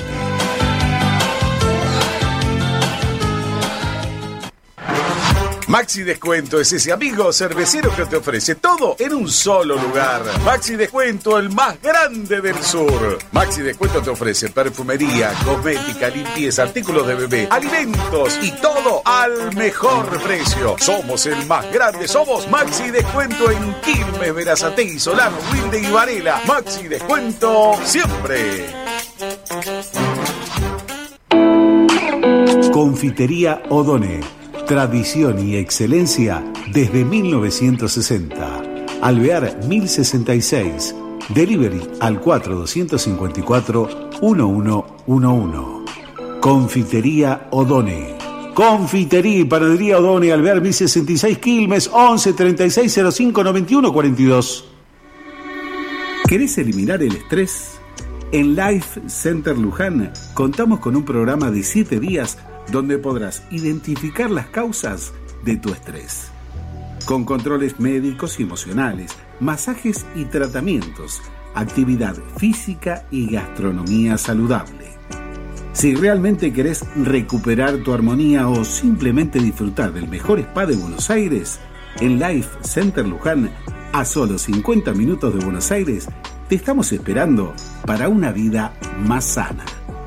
Maxi Descuento es ese amigo cervecero que te ofrece todo en un solo lugar. Maxi Descuento, el más grande del sur. Maxi Descuento te ofrece perfumería, cosmética, limpieza, artículos de bebé, alimentos y todo al mejor precio. Somos el más grande, somos Maxi Descuento en Quilmes, Berazategui, Solano, Wilde y Varela. Maxi Descuento siempre. Confitería O'Donnell. Tradición y excelencia desde mil novecientos sesenta. Alvear mil sesenta y seis. Delivery al cuatro dos cinco cuatro uno uno uno uno. Confitería O'Donnell. Confitería y panadería O'Donnell, Alvear mil sesenta y seis, Quilmes, once treinta y seis cero cinco noventa y uno cuarenta y dos. ¿Querés eliminar el estrés? En Life Center Luján contamos con un programa de siete días donde podrás identificar las causas de tu estrés. Con controles médicos y emocionales, masajes y tratamientos, actividad física y gastronomía saludable. Si realmente querés recuperar tu armonía o simplemente disfrutar del mejor spa de Buenos Aires, en Life Center Luján, a solo cincuenta minutos de Buenos Aires, te estamos esperando para una vida más sana.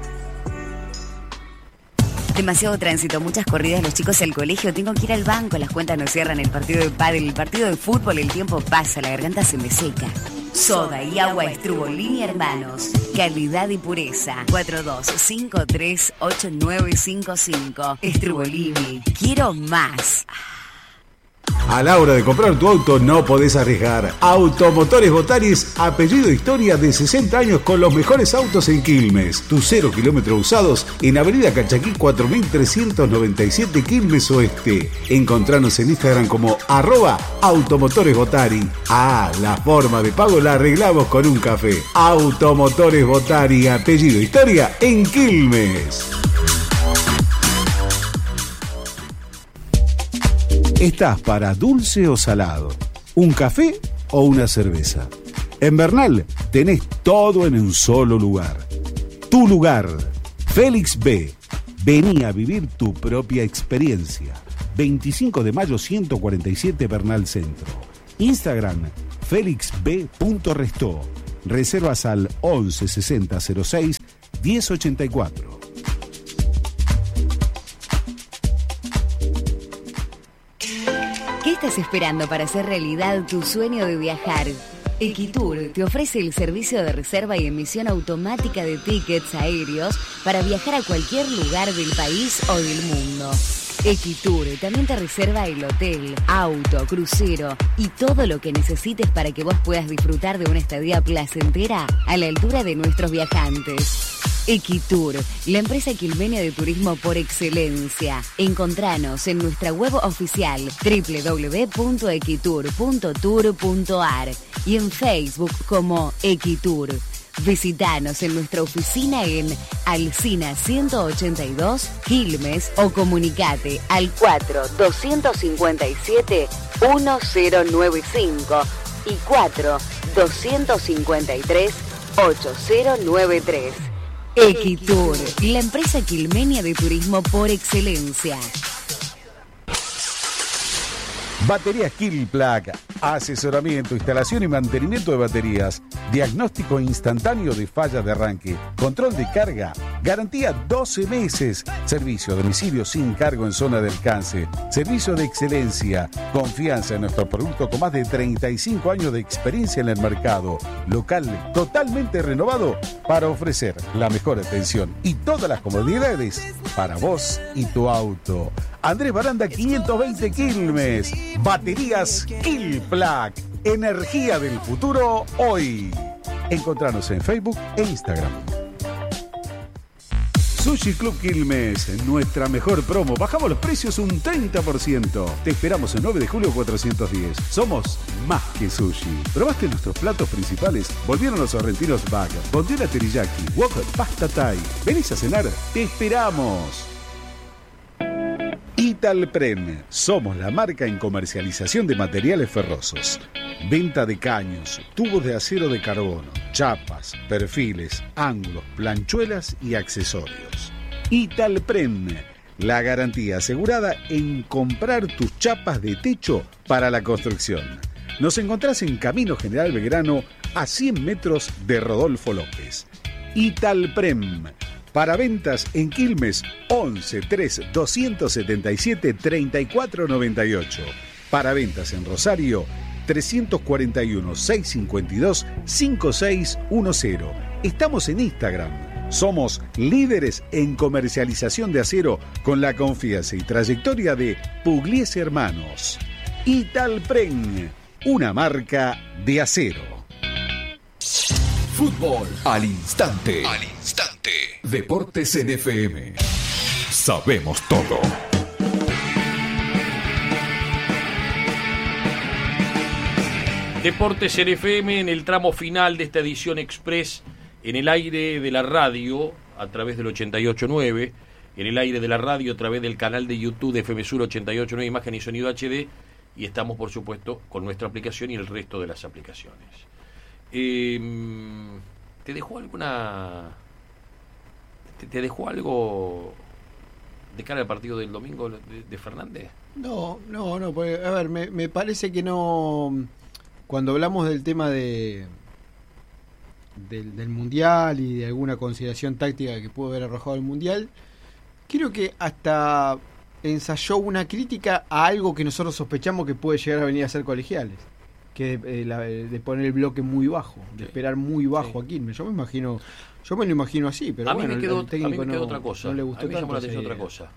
Demasiado tránsito, muchas corridas, los chicos al colegio, tengo que ir al banco, las cuentas no cierran, el partido de pádel, el partido de fútbol, el tiempo pasa, la garganta se me seca. Soda y agua Estrubolini Hermanos. Calidad y pureza. cuatro dos cinco tres ocho nueve cinco cinco. Estrubolini. Quiero más. A la hora de comprar tu auto no podés arriesgar. Automotores Botaris, apellido historia de sesenta años con los mejores autos en Quilmes. Tus cero kilómetros usados en Avenida Cachaquí cuatro mil trescientos noventa y siete Quilmes Oeste. Encontranos en Instagram como arroba Automotores Botari. Ah, la forma de pago la arreglamos con un café. Automotores Botari, apellido historia en Quilmes. ¿Estás para dulce o salado? ¿Un café o una cerveza? En Bernal tenés todo en un solo lugar. tu lugar. Félix B. Vení a vivir tu propia experiencia. veinticinco de mayo ciento cuarenta y siete Bernal Centro. Instagram félix b punto restó. Reservas al once sesenta cero seis diez ochenta y cuatro. ¿Qué estás esperando para hacer realidad tu sueño de viajar? Equitour te ofrece el servicio de reserva y emisión automática de tickets aéreos para viajar a cualquier lugar del país o del mundo. Equitour también te reserva el hotel, auto, crucero y todo lo que necesites para que vos puedas disfrutar de una estadía placentera a la altura de nuestros viajantes. Equitour, la empresa quilmenia de turismo por excelencia. Encontranos en nuestra web oficial doble u doble u doble u punto equitour punto tour punto a r y en Facebook como Equitour. Visítanos en nuestra oficina en Alsina ciento ochenta y dos, Quilmes, o comunicate al cuatro dos cinco siete uno cero nueve cinco y cuatro dos cinco tres ocho cero nueve tres. Equitour, la empresa quilmenia de turismo por excelencia. Baterías Kilplug, asesoramiento, instalación y mantenimiento de baterías, diagnóstico instantáneo de fallas de arranque, control de carga, garantía doce meses, servicio a domicilio sin cargo en zona de alcance, servicio de excelencia, confianza en nuestro producto con más de treinta y cinco años de experiencia en el mercado, local totalmente renovado para ofrecer la mejor atención y todas las comodidades para vos y tu auto. Andrés Baranda quinientos veinte Quilmes. Baterías Kilplug. Energía del futuro hoy. Encontranos en Facebook e Instagram. Sushi Club Quilmes, nuestra mejor promo. Bajamos los precios un treinta por ciento. Te esperamos el nueve de julio cuatrocientos diez. Somos más que sushi. ¿Probaste nuestros platos principales? Volvieron los sorrentinos bag, bondiola teriyaki, wok, pasta thai. ¿Venís a cenar? ¡Te esperamos! Italpren, somos la marca en comercialización de materiales ferrosos. Venta de caños, tubos de acero de carbono, chapas, perfiles, ángulos, planchuelas y accesorios. Italpren, la garantía asegurada en comprar tus chapas de techo para la construcción. Nos encontrás en Camino General Belgrano a cien metros de Rodolfo López. Italprem. Para ventas en Quilmes, once tres doscientos setenta y siete treinta y cuatro noventa y ocho. Para ventas en Rosario, trescientos cuarenta y uno seiscientos cincuenta y dos cincuenta y seis diez. Estamos en Instagram. Somos líderes en comercialización de acero con la confianza y trayectoria de Pugliese Hermanos. Italpren, una marca de acero. Fútbol al instante. Al instante. Deportes en F M. Sabemos todo. Deportes en F M en el tramo final de esta edición express en el aire de la radio a través del ochenta y ocho punto nueve, en el aire de la radio a través del canal de YouTube de F M Sur ochenta y ocho punto nueve, imagen y sonido H D, y estamos por supuesto con nuestra aplicación y el resto de las aplicaciones. Eh, ¿Te dejó alguna... ¿Te, te dejó algo de cara al partido del domingo de, de Fernández? No, no, no, porque, a ver, me, me parece que no... Cuando hablamos del tema de del, del Mundial y de alguna consideración táctica que pudo haber arrojado el Mundial, creo que hasta ensayó una crítica a algo que nosotros sospechamos que puede llegar a venir a ser Colegiales, que de, la, de poner el bloque muy bajo, de esperar muy bajo sí. a Quilmes. Yo me imagino, yo me lo imagino así, pero a bueno, mí me quedó, el técnico a mí me quedó no, otra cosa. No le gustó a mí me llamó tanto, la atención sí. otra cosa.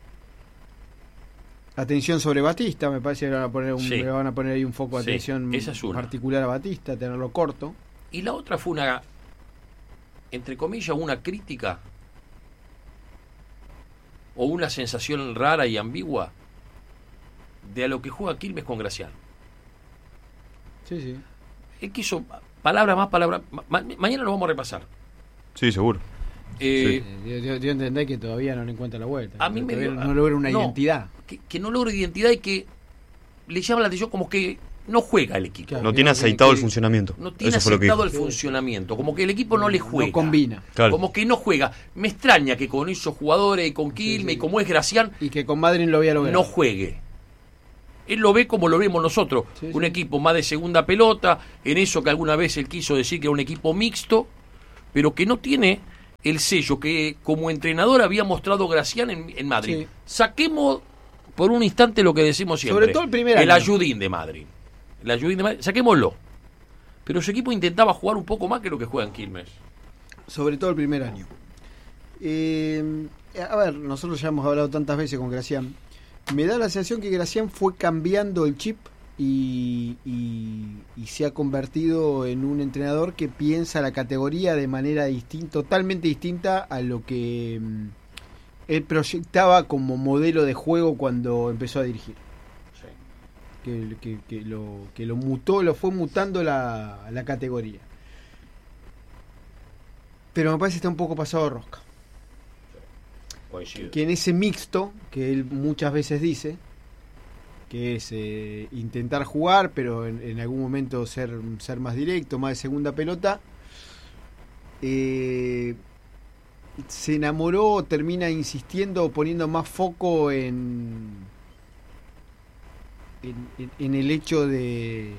Atención sobre Batista, me parece que le van a poner, un, sí. le van a poner ahí un foco de sí. atención es particular a Batista, tenerlo corto. Y la otra fue una, entre comillas, una crítica o una sensación rara y ambigua de a lo que juega Quilmes con Graciano. Sí, sí. Él quiso palabra más, palabra ma, mañana lo vamos a repasar. Sí, seguro. Eh, sí. Yo, yo, yo entendé que todavía no le encuentra la vuelta. A mí me dio, no logra una no, identidad. Que, que no logra identidad y que le llama la atención como que no juega el equipo. Claro, no tiene aceitado que, el funcionamiento. No tiene Eso aceitado el funcionamiento. Como que el equipo no le juega. No combina. Claro. Como que no juega. Me extraña que con esos jugadores y con Quilmes sí, sí. y como es Gracián. Y que con Madrid lo vea lograr. No juegue. Él lo ve como lo vemos nosotros. Sí, un sí. equipo más de segunda pelota. En eso que alguna vez él quiso decir que era un equipo mixto. Pero que no tiene el sello que como entrenador había mostrado Gracián en, en Madrid. Sí. Saquemos por un instante lo que decimos siempre. Sobre todo el primer año. El ayudín de Madrid. El ayudín de Madrid. Saquémoslo. Pero su equipo intentaba jugar un poco más que lo que juega en Quilmes. Sobre todo el primer año. Eh, a ver, nosotros ya hemos hablado tantas veces con Gracián. Me da la sensación que Gracián fue cambiando el chip y, y, y se ha convertido en un entrenador que piensa la categoría de manera distinta, totalmente distinta a lo que mm, él proyectaba como modelo de juego cuando empezó a dirigir. Sí. Que, que, que, lo, que lo mutó, lo fue mutando la, la categoría. Pero me parece que está un poco pasado de rosca. Sí. Que en ese mixto, que él muchas veces dice, que es eh, intentar jugar, pero en, en algún momento ser, ser más directo, más de segunda pelota, eh, se enamoró, termina insistiendo, poniendo más foco en, en, en, en el hecho de,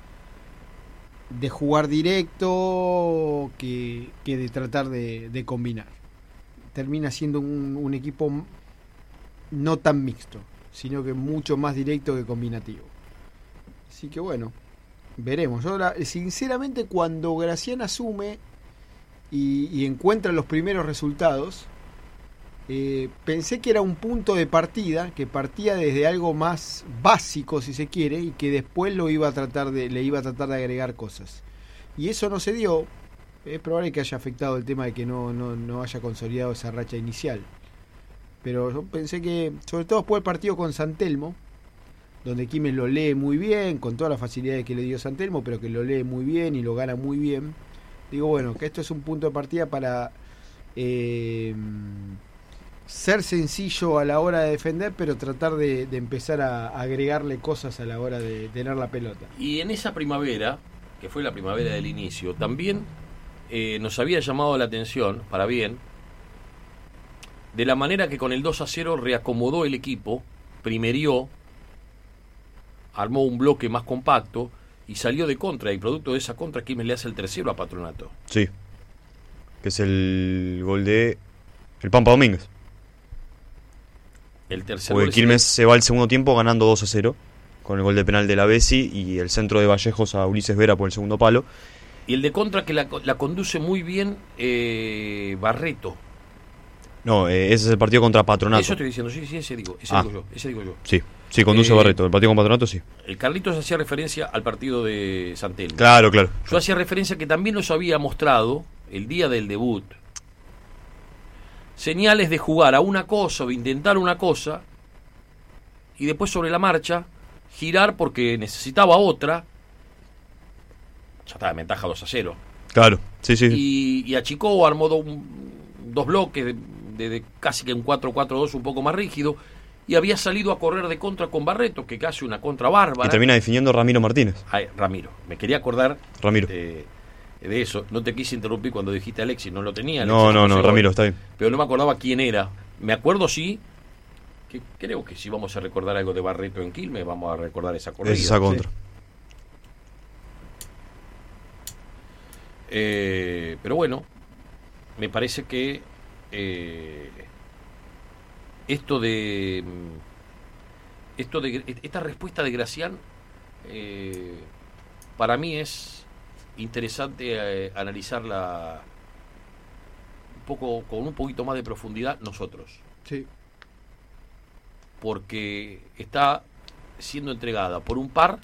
de jugar directo que, que de tratar de, de combinar. Termina siendo un, un equipo no tan mixto, sino que mucho más directo que combinativo. Así que bueno, veremos. Ahora, sinceramente, cuando Gracián asume y, y encuentra los primeros resultados, eh, pensé que era un punto de partida, que partía desde algo más básico, si se quiere, y que después lo iba a tratar de, le iba a tratar de agregar cosas. Y eso no se dio. Es probable que haya afectado el tema de que no, no, no haya consolidado esa racha inicial. Pero yo pensé que, sobre todo después del partido con San Telmo, donde Quilmes lo lee muy bien, con todas las facilidades que le dio San Telmo, pero que lo lee muy bien y lo gana muy bien, digo, bueno, que esto es un punto de partida para eh, ser sencillo a la hora de defender, pero tratar de, de empezar a, a agregarle cosas a la hora de tener la pelota. Y en esa primavera, que fue la primavera del inicio, también eh, nos había llamado la atención, para bien, de la manera que con el dos a cero reacomodó el equipo, primerió, armó un bloque más compacto y salió de contra, y producto de esa contra Quilmes le hace el tercero a Patronato. Sí, que es el gol de el Pampa Domínguez. El tercer Porque gol Quilmes se va al segundo tiempo ganando dos a cero con el gol de penal de la Bessi y el centro de Vallejos a Ulises Vera por el segundo palo. Y el de contra que la, la conduce muy bien eh, Barreto. No, eh, ese es el partido contra Patronato. Eso estoy diciendo, sí, sí, ese digo, ese ah. digo yo, ese digo yo. Sí, sí, conduce eh, Barreto, el partido con Patronato sí. El Carlitos hacía referencia al partido de San Telmo. Claro, claro. Yo hacía referencia que también nos había mostrado, el día del debut, señales de jugar a una cosa o de intentar una cosa y después sobre la marcha girar porque necesitaba otra. Ya estaba en ventaja dos a cero. Claro, sí, sí. Y, y achicó, armó do, dos bloques de, de, de casi que un cuatro cuatro dos un poco más rígido y había salido a correr de contra con Barreto, que casi una contra bárbara. Y termina definiendo Ramiro Martínez. Ay, Ramiro, me quería acordar Ramiro. De, de eso. No te quise interrumpir cuando dijiste Alexis, no lo tenía. Alexis, no, no, no, no Ramiro, está bien. Pero no me acordaba quién era. Me acuerdo, sí, que creo que si vamos a recordar algo de Barreto en Quilmes, vamos a recordar esa corrida. Esa contra. ¿Sí? Eh, pero bueno, me parece que eh, esto de esto de esta respuesta de Gracián eh, para mí es interesante eh, analizarla un poco con un poquito más de profundidad nosotros. Sí. Porque está siendo entregada por un par,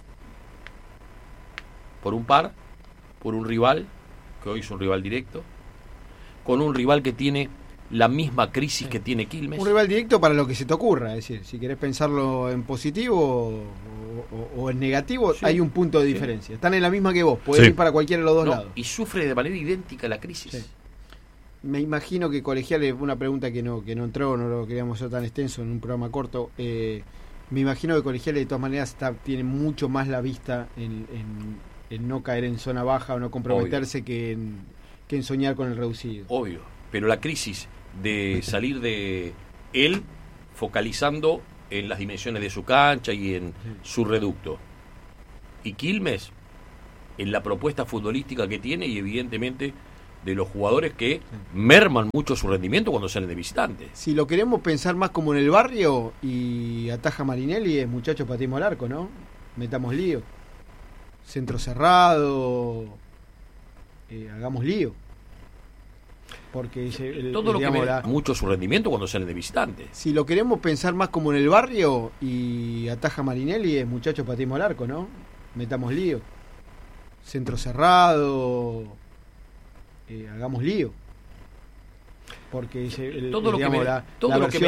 por un par, por un rival que hoy es un rival directo, con un rival que tiene la misma crisis que tiene Quilmes. Un rival directo para lo que se te ocurra, es decir, si querés pensarlo en positivo o, o, o en negativo, sí, hay un punto de diferencia. Sí. Están en la misma que vos, podés sí. ir para cualquiera de los dos no, lados. Y sufre de manera idéntica la crisis. Sí. Me imagino que Colegial es una pregunta que no que no entró, no lo queríamos hacer tan extenso en un programa corto. Eh, Me imagino que Colegiales de todas maneras está, tiene mucho más la vista en, en, en no caer en zona baja o no comprometerse que en, que en soñar con el reducido. Obvio, pero la crisis de salir de él focalizando en las dimensiones de su cancha y en su reducto. Y Quilmes, en la propuesta futbolística que tiene y evidentemente de los jugadores que merman mucho su rendimiento cuando salen de visitantes. Si lo queremos pensar más como en el barrio y ataja Marinelli, es muchachos patimos al arco, ¿no? Metamos lío. Centro cerrado, eh, hagamos lío. Porque el, todo lo digamos, que la, merma mucho su rendimiento cuando salen de visitantes. Si lo queremos pensar más como en el barrio y ataja Marinelli, es muchachos patimos al arco, ¿no? Metamos lío. Centro cerrado, eh, hagamos lío. Porque el, todo lo digamos, que, la, todo la lo versión que